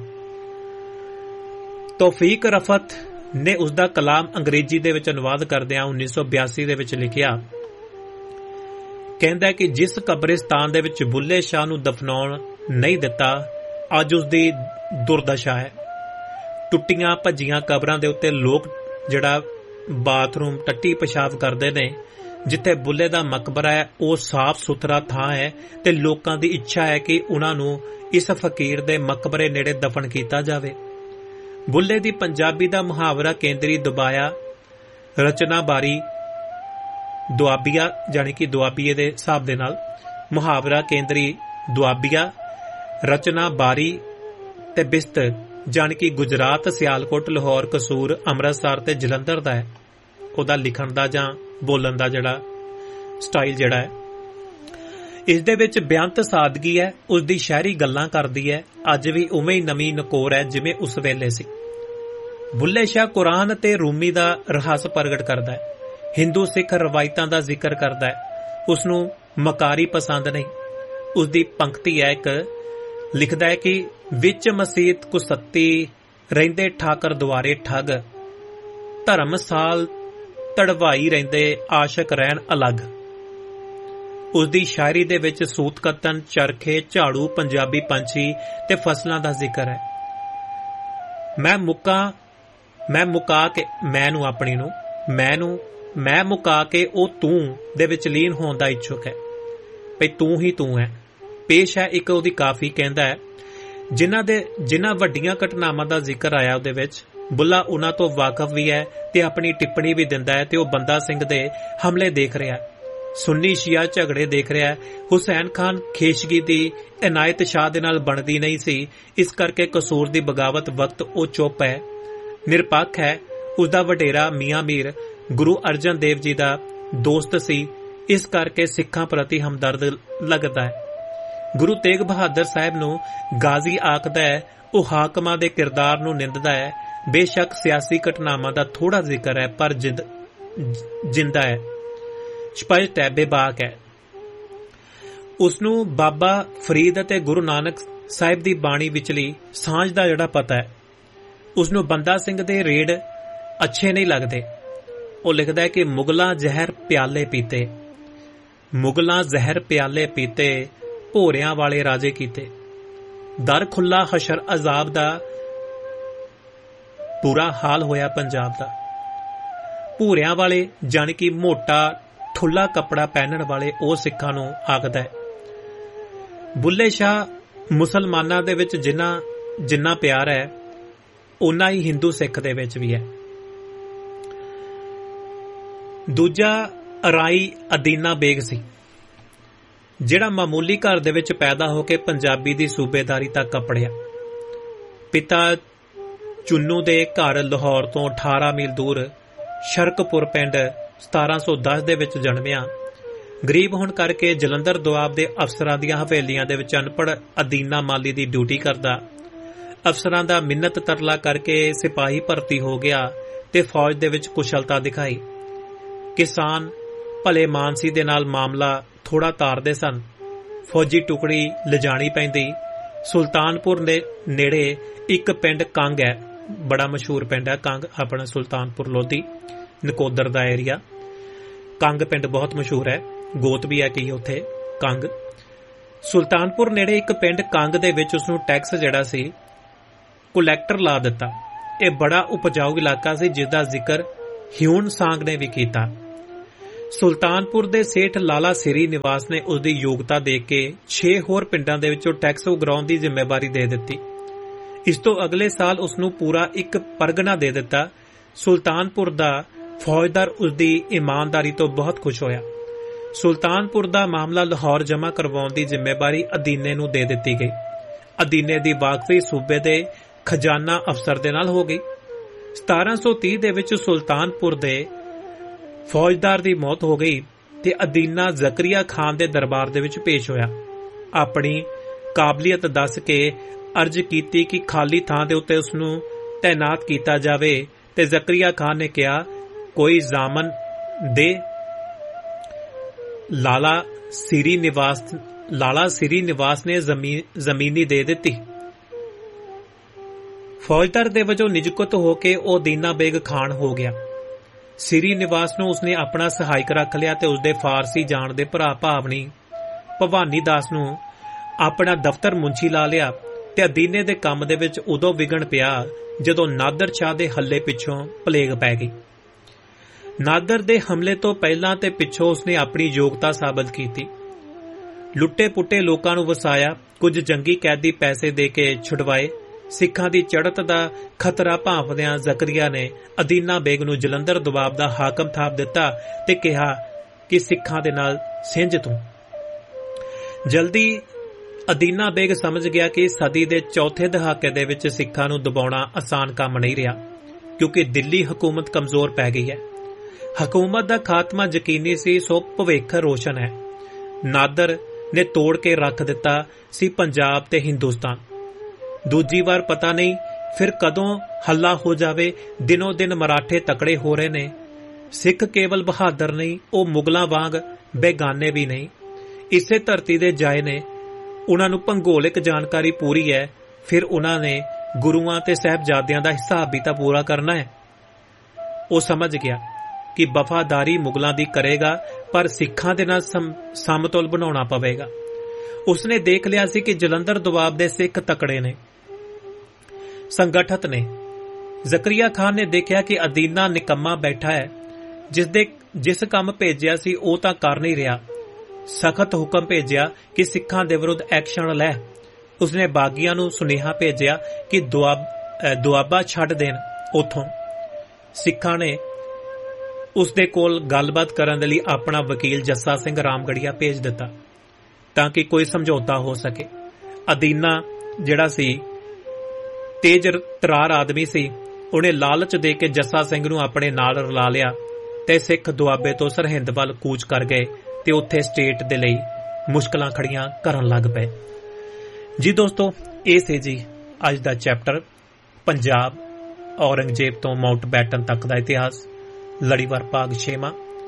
ਤੌਫੀਕ ਰਫਤ ਨੇ ਉਸਦਾ ਕਲਾਮ ਅੰਗਰੇਜ਼ੀ ਦੇ ਵਿੱਚ ਅਨੁਵਾਦ ਕਰਦਿਆਂ ਉੱਨੀ ਸੌ ਬਿਆਸੀ ਦੇ ਵਿੱਚ ਲਿਖਿਆ। ਕਹਿੰਦਾ ਕਿ ਜਿਸ ਕਬਰਿਸਤਾਨ ਦੇ ਵਿੱਚ ਬੁੱਲੇ ਸ਼ਾਹ ਨੂੰ ਦਫਨਾਉਣ ਨਹੀਂ ਦਿੱਤਾ, ਅੱਜ ਉਸਦੀ ਦੁਰਦਸ਼ਾ ਹੈ। ਟੁੱਟੀਆਂ ਭੱਜੀਆਂ ਕਬਰਾਂ ਦੇ ਉੱਤੇ ਲੋਕ ਜਿਹੜਾ ਬਾਥਰੂਮ ਟੱਟੀ ਪਿਸ਼ਾਬ ਕਰਦੇ ਨੇ। ਜਿੱਥੇ ਬੁੱਲੇ ਦਾ ਮਕਬਰਾ ਹੈ ਉਹ ਸਾਫ਼ ਸੁਥਰਾ ਥਾਂ ਹੈ ਤੇ ਲੋਕਾਂ ਦੀ ਇੱਛਾ ਹੈ ਕਿ ਉਹਨਾਂ ਨੂੰ ਇਸ ਫਕੀਰ ਦੇ ਮਕਬਰੇ ਨੇੜੇ ਦਫਨ ਕੀਤਾ ਜਾਵੇ। ਬੁੱਲੇ ਦੀ ਪੰਜਾਬੀ ਦਾ ਮੁਹਾਵਰਾ ਕੇਂਦਰੀ ਦੁਬਾਇਆ ਰਚਨਾ ਬਾਰੀ ਦੁਆਬੀਆ, ਜਾਣੀ ਕਿ ਦੁਆਬੀਏ ਦੇ ਹਿਸਾਬ ਦੇ ਨਾਲ ਮੁਹਾਵਰਾ ਕੇਂਦਰੀ ਦੁਆਬੀਆ ਰਚਨਾ ਬਾਰੀ ਤੇ ਬਿਸਤਰ, ਜਾਣੀ ਕਿ ਗੁਜਰਾਤ, ਸਿਆਲਕੋਟ, ਲਾਹੌਰ, ਕਸੂਰ, ਅੰਮ੍ਰਿਤਸਰ ਤੇ ਜਲੰਧਰ ਦਾ ਹੈ। ਉਹਦਾ ਲਿਖਣ ਦਾ ਜਾਂ ਬੋਲਣ ਦਾ ਜਿਹੜਾ ਸਟਾਈਲ ਜਿਹੜਾ ਹੈ, ਇਸ ਦੇ ਵਿੱਚ ਬੇਅੰਤ ਸਾਦਗੀ ਹੈ। ਉਸਦੀ ਸ਼ਾਇਰੀ ਗੱਲਾਂ ਕਰਦੀ ਹੈ, ਅੱਜ ਵੀ ਉਵੇਂ ਹੀ ਨਵੀਂ ਨਕੋਰ ਹੈ ਜਿਵੇਂ ਉਸ ਵੇਲੇ ਸੀ। ਬੁੱਲੇ ਸ਼ਾਹ ਕੁਰਾਨ ਤੇ ਰੂਮੀ ਦਾ ਰਹੱਸ ਪ੍ਰਗਟ ਕਰਦਾ ਹੈ। ਹਿੰਦੂ ਸਿੱਖ ਰਵਾਇਤਾਂ ਦਾ ਜ਼ਿਕਰ ਕਰਦਾ ਹੈ। ਉਸ ਨੂੰ ਮਕਾਰੀ ਪਸੰਦ ਨਹੀਂ। ਉਸਦੀ ਪੰਕਤੀ ਹੈ ਇੱਕ, ਲਿਖਦਾ ਹੈ ਕਿ ਵਿੱਚ ਮਸੀਤ ਕੁਸੱਤੀ ਰਹਿੰਦੇ ਠਾਕਰ ਦੁਆਰੇ ਠੱਗ, ਧਰਮਸਾਲ ਤੜਵਾਈ ਰਹਿੰਦੇ ਆਸ਼ਕ ਰਹਿਣ ਅਲੱਗ। ਉਸਦੀ ਸ਼ਾਇਰੀ ਦੇ ਵਿੱਚ ਸੂਤ ਕਤਨ, ਚਰਖੇ, ਝਾੜੂ, ਪੰਜਾਬੀ ਪੰਛੀ ਤੇ ਫਸਲਾਂ ਦਾ ਜ਼ਿਕਰ ਹੈ। ਮੈਂ ਮੁਕਾ ਮੈਂ ਮੁਕਾ ਕੇ ਮੈਂ ਨੂੰ ਆਪਣੀ ਨੂੰ ਮੈਂ ਨੂੰ ਮੈਂ ਮੁਕਾ ਕੇ ਉਹ ਤੂੰ ਦੇ ਵਿੱਚ ਲੀਨ ਹੋਣ ਦਾ ਇੱਛੁਕ ਹੈ, ਭਈ ਤੂੰ ਹੀ ਤੂੰ ਹੈ। ਪੇਸ਼ ਹੈ ਇੱਕ ਉਹਦੀ ਕਾਫੀ, ਕਹਿੰਦਾ ਹੈ ਜਿਨ੍ਹਾਂ ਦੇ ਜਿਨ੍ਹਾਂ ਵੱਡੀਆਂ ਘਟਨਾਵਾਂ ਦਾ ਜ਼ਿਕਰ ਆਇਆ ਉਹਦੇ ਵਿੱਚ ਬੁੱਲਾ ਉਹਨਾਂ ਤੋਂ ਵਾਕਫ ਵੀ ਹੈ ਤੇ ਆਪਣੀ ਟਿੱਪਣੀ ਵੀ ਦਿੰਦਾ ਹੈ। ਤੇ ਉਹ ਬੰਦਾ ਸਿੰਘ ਦੇ ਹਮਲੇ ਦੇਖ ਰਿਹਾ, ਸੁੰਨੀ ਸ਼ੀਆ ਝਗੜੇ ਦੇਖ ਰਿਹਾ। ਹੁਸੈਨ ਖਾਨ ਖੇਸ਼ਗੀ ਦੀ ਇਨਾਇਤ ਸ਼ਾਹ ਦੇ ਨਾਲ ਬਣਦੀ ਨਹੀਂ ਸੀ, ਇਸ ਕਰਕੇ ਕਸੂਰ ਦੀ ਬਗਾਵਤ ਵਕਤ ਉਹ ਚੁੱਪ ਹੈ, ਨਿਰਪੱਖ ਹੈ। ਉਸਦਾ ਵਡੇਰਾ ਮੀਆਂ ਮੀਰ ਗੁਰੂ ਅਰਜਨ ਦੇਵ ਜੀ ਦਾ ਦੋਸਤ ਸੀ इस करके सिखां प्रति हमदर्द लगदा है। गुरु तेग बहादुर साहब नूं गाजी आखदा है, ਉਹ ਹਾਕਮਾਂ ਦੇ ਕਿਰਦਾਰ ਨੂੰ ਨਿੰਦਦਾ ਹੈ। ਬੇਸ਼ੱਕ ਸਿਆਸੀ ਘਟਨਾਵਾਂ ਦਾ ਥੋੜਾ ਜ਼ਿਕਰ ਹੈ ਪਰ ਜਿੰਦ ਜਿੰਦਾ ਹੈ, ਸਪਸ਼ਟ ਹੈ, ਬੇਬਾਕ ਹੈ। ਉਸਨੂੰ ਬਾਬਾ ਫਰੀਦ ਅਤੇ ਗੁਰੂ ਨਾਨਕ ਸਾਹਿਬ ਦੀ ਬਾਣੀ ਵਿਚਲੀ ਸਾਂਝ ਦਾ ਜਿਹੜਾ ਪਤਾ ਹੈ। ਉਸਨੂੰ ਬੰਦਾ ਸਿੰਘ ਦੇ ਰੇਡ ਅੱਛੇ ਨਹੀਂ ਲੱਗਦੇ। ਉਹ ਲਿਖਦਾ ਹੈ ਕਿ ਮੁਗਲਾਂ ਜ਼ਹਿਰ ਪਿਆਲੇ ਪੀਤੇ, ਮੁਗਲਾਂ ਜ਼ਹਿਰ ਪਿਆਲੇ ਪੀਤੇ, ਭੋਰਿਆਂ ਵਾਲੇ ਰਾਜੇ ਕੀਤੇ। ਦਰ ਖੁੱਲਾ ਹਸ਼ਰ ਅਜ਼ਾਬ ਦਾ ਬੁਰਾ ਹਾਲ ਹੋਇਆ ਪੰਜਾਬ ਦਾ। ਭੂਰਿਆਂ ਵਾਲੇ ਜਾਣੀ ਕਿ ਮੋਟਾ ਠੁੱਲਾ ਕੱਪੜਾ ਪਹਿਨਣ ਵਾਲੇ ਉਹ ਸਿੱਖਾਂ ਨੂੰ ਆਖਦਾ ਹੈ। ਬੁੱਲੇ ਸ਼ਾਹ ਮੁਸਲਮਾਨਾਂ ਦੇ ਵਿੱਚ ਜਿੰਨਾ ਜਿੰਨਾ ਪਿਆਰ ਹੈ ਉਨਾ ਹੀ ਹਿੰਦੂ ਸਿੱਖ ਦੇ ਵਿੱਚ ਵੀ ਹੈ। ਦੂਜਾ ਰਾਈ ਅਦੀਨਾ ਬੇਗ ਸੀ, ਜਿਹੜਾ ਮਾਮੂਲੀ ਘਰ ਦੇ ਵਿੱਚ ਪੈਦਾ ਹੋ ਕੇ ਪੰਜਾਬੀ ਦੀ ਸੂਬੇਦਾਰੀ ਤੱਕ ਅਪੜਿਆ। ਪਿਤਾ ਚੁੰਨੂ ਦੇ ਘਰ ਲਾਹੌਰ ਤੋਂ ਅਠਾਰਾਂ ਮੀਲ ਦੂਰ ਸ਼ਰਕਪੁਰ ਪਿੰਡ ਸਤਾਰਾਂ ਸੌ ਦਸ ਦੇ ਵਿੱਚ ਜਨਮਿਆ। ਗਰੀਬ ਹੋਣ ਕਰਕੇ ਜਲੰਧਰ ਦੁਆਬ ਦੇ ਅਫਸਰਾਂ ਦੀਆਂ ਹਵੇਲੀਆਂ ਦੇ ਵਿੱਚ ਅਨਪੜ੍ਹ ਅਦੀਨਾ ਮਾਲੀ ਦੀ ਡਿਊਟੀ ਕਰਦਾ। ਅਫਸਰਾਂ ਦਾ ਮਿੰਨਤ ਤਰਲਾ ਕਰਕੇ ਸਿਪਾਹੀ ਭਰਤੀ ਹੋ ਗਿਆ ਤੇ ਫੌਜ ਦੇ ਵਿੱਚ ਕੁਸ਼ਲਤਾ ਦਿਖਾਈ। ਕਿਸਾਨ ਭਲੇ ਮਾਨਸੀ ਦੇ ਨਾਲ ਮਾਮਲਾ ਥੋੜਾ ਤਾਰਦੇ ਸਨ। ਫੌਜੀ ਟੁਕੜੀ ਲਿਜਾਣੀ ਪੈਂਦੀ। ਸੁਲਤਾਨਪੁਰ ਦੇ ਨੇੜੇ ਇੱਕ ਪਿੰਡ ਕੰਗ ਹੈ, ਬੜਾ ਮਸ਼ਹੂਰ ਪਿੰਡ ਹੈ ਕੰਗ, ਆਪਣਾ ਸੁਲਤਾਨਪੁਰ ਲੋਧੀ ਨਕੋਦਰ ਦਾ ਏਰੀਆ। ਕੰਗ ਪਿੰਡ ਬਹੁਤ ਮਸ਼ਹੂਰ ਹੈ, ਗੋਤ ਵੀ ਹੈ ਕਈ ਉੱਥੇ ਕੰਗ। ਸੁਲਤਾਨਪੁਰ ਨੇੜੇ ਇੱਕ ਪਿੰਡ ਕੰਗ ਦੇ ਵਿੱਚ ਉਸਨੂੰ ਟੈਕਸ ਜਿਹੜਾ ਸੀ ਕੁਲੈਕਟਰ ਲਾ ਦਿੱਤਾ। ਇਹ ਬੜਾ ਉਪਜਾਊ ਇਲਾਕਾ ਸੀ ਜਿਸਦਾ ਜ਼ਿਕਰ ਹਿਊਨ ਸਾਂਗ ਨੇ ਵੀ ਕੀਤਾ। ਸੁਲਤਾਨਪੁਰ ਦੇ ਸੇਠ ਲਾਲਾ ਸਿਰੀ ਨਿਵਾਸ ਨੇ ਉਸਦੀ ਯੋਗਤਾ ਦੇਖ ਕੇ ਛੇ ਹੋਰ ਪਿੰਡਾਂ ਦੇ ਵਿੱਚੋਂ ਟੈਕਸ ਉਗਰਾਉਣ ਦੀ ਜ਼ਿੰਮੇਵਾਰੀ ਦੇ ਦਿੱਤੀ। ਇਸ ਤੋਂ ਅਗਲੇ ਸਾਲ ਉਸਨੂੰ ਪੂਰਾ ਇੱਕ ਪਰਗਨਾ ਦੇ ਦਿੱਤਾ। ਸੁਲਤਾਨਪੁਰ ਦਾ ਫੌਜਦਾਰ ਉਸਦੀ ਇਮਾਨਦਾਰੀ ਤੋਂ ਬਹੁਤ ਖੁਸ਼ ਹੋਇਆ। ਸੁਲਤਾਨਪੁਰ ਦਾ ਮਾਮਲਾ ਲਾਹੌਰ ਜਮ੍ਹਾਂ ਕਰਵਾਉਣ ਦੀ ਜ਼ਿੰਮੇਵਾਰੀ ਅਦੀਨੇ ਨੂੰ ਦੇ ਦਿੱਤੀ ਗਈ। ਅਦੀਨੇ ਦੀ ਵਾਕਫੀ ਸੂਬੇ ਦੇ ਖਜ਼ਾਨਾ ਅਫਸਰ ਦੇ ਨਾਲ ਹੋ ਗਈ। ਸਤਾਰਾਂ ਸੌ ਤੀਹ ਦੇ ਵਿੱਚ ਸੁਲਤਾਨਪੁਰ ਦੇ ਫੌਜਦਾਰ ਦੀ ਮੌਤ ਹੋ ਗਈ ਤੇ ਅਦੀਨਾ ਜ਼ਕਰੀਆ ਖਾਨ ਦੇ ਦਰਬਾਰ ਦੇ ਵਿੱਚ ਪੇਸ਼ ਹੋਇਆ। ਆਪਣੀ ਕਾਬਲੀਅਤ ਦੱਸ ਕੇ ਅਰਜ਼ ਕੀਤੀ ਕਿ ਖਾਲੀ ਥਾਂ ਦੇ ਉੱਤੇ ਉਸਨੂੰ ਤੈਨਾਤ ਕੀਤਾ ਜਾਵੇ ਤੇ ਜ਼ਕਰੀਆ ਖਾਨ ਨੇ ਕਿਹਾ, ਕੋਈ ਜ਼ਾਮਨ ਦੇ। ਲਾਲਾ ਸਿਰੀ ਨਿਵਾਸ ਲਾਲਾ ਸਿਰੀ ਨਿਵਾਸ ਨੇ ਜ਼ਮੀਨੀ ਦੇ ਦਿੱਤੀ। ਫੌਜਦਾਰ ਦੇ ਵਜੋਂ ਨਿਯੁਕਤ ਹੋ ਕੇ ਉਹ ਦੀਨਾ ਬੇਗ ਖਾਨ ਹੋ ਗਿਆ। ਸਿਰੀ ਨਿਵਾਸ ਨੂੰ ਉਸਨੇ ਆਪਣਾ ਸਹਾਇਕ ਰੱਖ ਲਿਆ ਤੇ ਉਸਦੇ ਫਾਰਸੀ ਜਾਣ ਦੇ ਭਰਾ ਭਾਵਨੀ ਭਵਾਨੀ ਦਾਸ ਨੂੰ ਆਪਣਾ ਦਫ਼ਤਰ ਮੁੰਸ਼ੀ ਲਾ ਲਿਆ। ਤੇ ਅਦੀਨੇ ਦੇ ਕੰਮ ਦੇ ਵਿੱਚ ਉਦੋਂ ਵਿਗਣ ਪਿਆ ਜਦੋਂ ਨਾਦਰ ਸ਼ਾਹ ਦੇ ਹੱਲੇ ਪਿੱਛੋਂ ਪਲੇਗ ਪੈ ਗਈ। ਨਾਦਰ ਦੇ ਹਮਲੇ ਤੋਂ ਪਹਿਲਾਂ ਤੇ ਪਿੱਛੋਂ ਉਸਨੇ ਆਪਣੀ ਯੋਗਤਾ ਸਾਬਤ ਕੀਤੀ। ਲੁੱਟੇ ਪੁੱਟੇ ਲੋਕਾਂ ਨੂੰ ਵਸਾਇਆ, ਕੁਝ ਜੰਗੀ ਕੈਦੀ ਪੈਸੇ ਦੇ ਕੇ ਛੁਡਵਾਏ। ਸਿੱਖਾਂ ਦੀ ਚੜ੍ਹਤ ਦਾ ਖਤਰਾ ਭਾਂਪਦਿਆਂ ਜ਼ਕਰੀਆ ਨੇ ਅਦੀਨਾ ਬੇਗ ਨੂੰ ਜਲੰਧਰ ਦੁਆਬ ਦਾ ਹਾਕਮ ਥਾਪ ਦਿੱਤਾ ਤੇ ਕਿਹਾ ਕਿ ਸਿੱਖਾਂ ਦੇ ਨਾਲ ਸਿੰਝ ਤੂੰ। ਜਲਦੀ ਅਦੀਨਾ ਬੇਗ ਸਮਝ ਗਿਆ ਕਿ ਸਦੀ ਦੇ ਚੌਥੇ ਦਹਾਕੇ ਦੇ ਵਿੱਚ ਸਿੱਖਾਂ ਨੂੰ ਦਬਾਉਣਾ ਆਸਾਨ ਕੰਮ ਨਹੀਂ ਰਿਹਾ, ਕਿਉਂਕਿ ਦਿੱਲੀ ਹਕੂਮਤ ਕਮਜ਼ੋਰ ਪੈ ਗਈ ਹੈ। ਹਕੂਮਤ ਦਾ ਖਾਤਮਾ ਯਕੀਨੀ ਸੀ, ਸੋ ਭਵਿੱਖ ਰੋਸ਼ਨ ਹੈ। ਨਾਦਰ ਨੇ ਤੋੜ ਕੇ ਰੱਖ ਦਿੱਤਾ ਸੀ ਪੰਜਾਬ ਤੇ ਹਿੰਦੁਸਤਾਨ। ਦੂਜੀ ਵਾਰ ਪਤਾ ਨਹੀਂ ਫਿਰ ਕਦੋਂ ਹੱਲਾ ਹੋ ਜਾਵੇ। ਦਿਨੋ ਦਿਨ ਮਰਾਠੇ ਤਕੜੇ ਹੋ ਰਹੇ ਨੇ। ਸਿੱਖ ਕੇਵਲ ਬਹਾਦਰ ਨਹੀਂ, ਉਹ ਮੁਗਲਾਂ ਵਾਂਗ ਬੇਗਾਨੇ ਵੀ ਨਹੀਂ। ਇਸੇ ਧਰਤੀ ਦੇ ਜਾਏ ਨੇ, ਉਹਨਾਂ ਨੂੰ ਭੂਗੋਲਿਕ ਜਾਣਕਾਰੀ ਪੂਰੀ ਹੈ। ਫਿਰ ਉਹਨਾਂ ਨੇ ਗੁਰੂਆਂ ਤੇ ਸਾਹਿਬਜ਼ਾਦਿਆਂ ਦਾ ਹਿਸਾਬ ਵੀ ਤਾਂ ਪੂਰਾ ਕਰਨਾ ਹੈ। ਉਹ ਸਮਝ ਗਿਆ ਕਿ ਵਫਾਦਾਰੀ ਮੁਗਲਾਂ ਦੀ ਕਰੇਗਾ, ਪਰ ਸਿੱਖਾਂ ਦੇ ਨਾਲ ਸਮਤੁਲ ਬਣਾਉਣਾ ਪਵੇਗਾ। ਉਸਨੇ ਦੇਖ ਲਿਆ ਸੀ ਕਿ ਜਲੰਧਰ ਦੁਆਬ ਦੇ ਸਿੱਖ ਤਕੜੇ ਨੇ, ਸੰਗਠਤ ਨੇ। ਜ਼ਕਰੀਆ ਖਾਨ ਨੇ ਦੇਖਿਆ ਕਿ ਅਦੀਨਾ ਨਿਕੰਮਾ ਬੈਠਾ ਹੈ। ਜਿਸ ਦੇ ਜਿਸ ਕੰਮ ਭੇਜਿਆ ਸੀ ਉਹ ਤਾਂ ਕਰ ਨਹੀਂ ਰਿਹਾ। ਸਖਤ ਹੁਕਮ ਭੇਜਿਆ ਕਿ ਸਿੱਖਾਂ ਦੇ ਵਿਰੁੱਧ ਐਕਸ਼ਨ ਲੈ। ਉਸਨੇ ਬਾਗੀਆਂ ਨੂੰ ਸੁਨੇਹਾ ਭੇਜਿਆ ਕਿ ਦੁਆਬ ਦੁਆਬਾ ਛੱਡ ਦੇਣ ਉਥੋਂ। ਸਿੱਖਾਂ ਨੇ ਉਸਦੇ ਕੋਲ ਗੱਲਬਾਤ ਕਰਨ ਦੇ ਲਈ ਆਪਣਾ ਵਕੀਲ ਜੱਸਾ ਸਿੰਘ ਰਾਮਗੜੀਆ ਭੇਜ ਦਿੱਤਾ ਤਾਂ ਕਿ ਕੋਈ ਸਮਝੌਤਾ ਹੋ ਸਕੇ। ਅਦੀਨਾ ਜਿਹੜਾ ਸੀ ਤੇਜ ਤਰਾਰ ਆਦਮੀ ਸੀ, ਉਹਨੇ ਲਾਲਚ ਦੇ ਕੇ ਜੱਸਾ ਸਿੰਘ ਨੂੰ ਆਪਣੇ ਨਾਲ ਰਲਾ ਲਿਆ ਤੇ ਸਿੱਖ ਦੁਆਬੇ ਤੋਂ ਸਰਹਿੰਦ ਵੱਲ ਕੂਚ ਕਰ ਗਏ ਤੇ ਉੱਥੇ ਸਟੇਟ ਦੇ ਲਈ ਮੁਸ਼ਕਲਾਂ ਖੜੀਆਂ ਕਰਨ ਲੱਗ ਪਏ। ਜੀ ਦੋਸਤੋ, ਇਹ ਸੀ ਜੀ ਅੱਜ ਦਾ ਚੈਪਟਰ, ਪੰਜਾਬ ਔਰੰਗਜ਼ੇਬ ਤੋਂ ਮਾਊਂਟ ਬੈਟਨ ਤੱਕ ਦਾ ਇਤਿਹਾਸ, ਲੜੀਵਾਰ ਭਾਗ ਛੇਵਾਂ।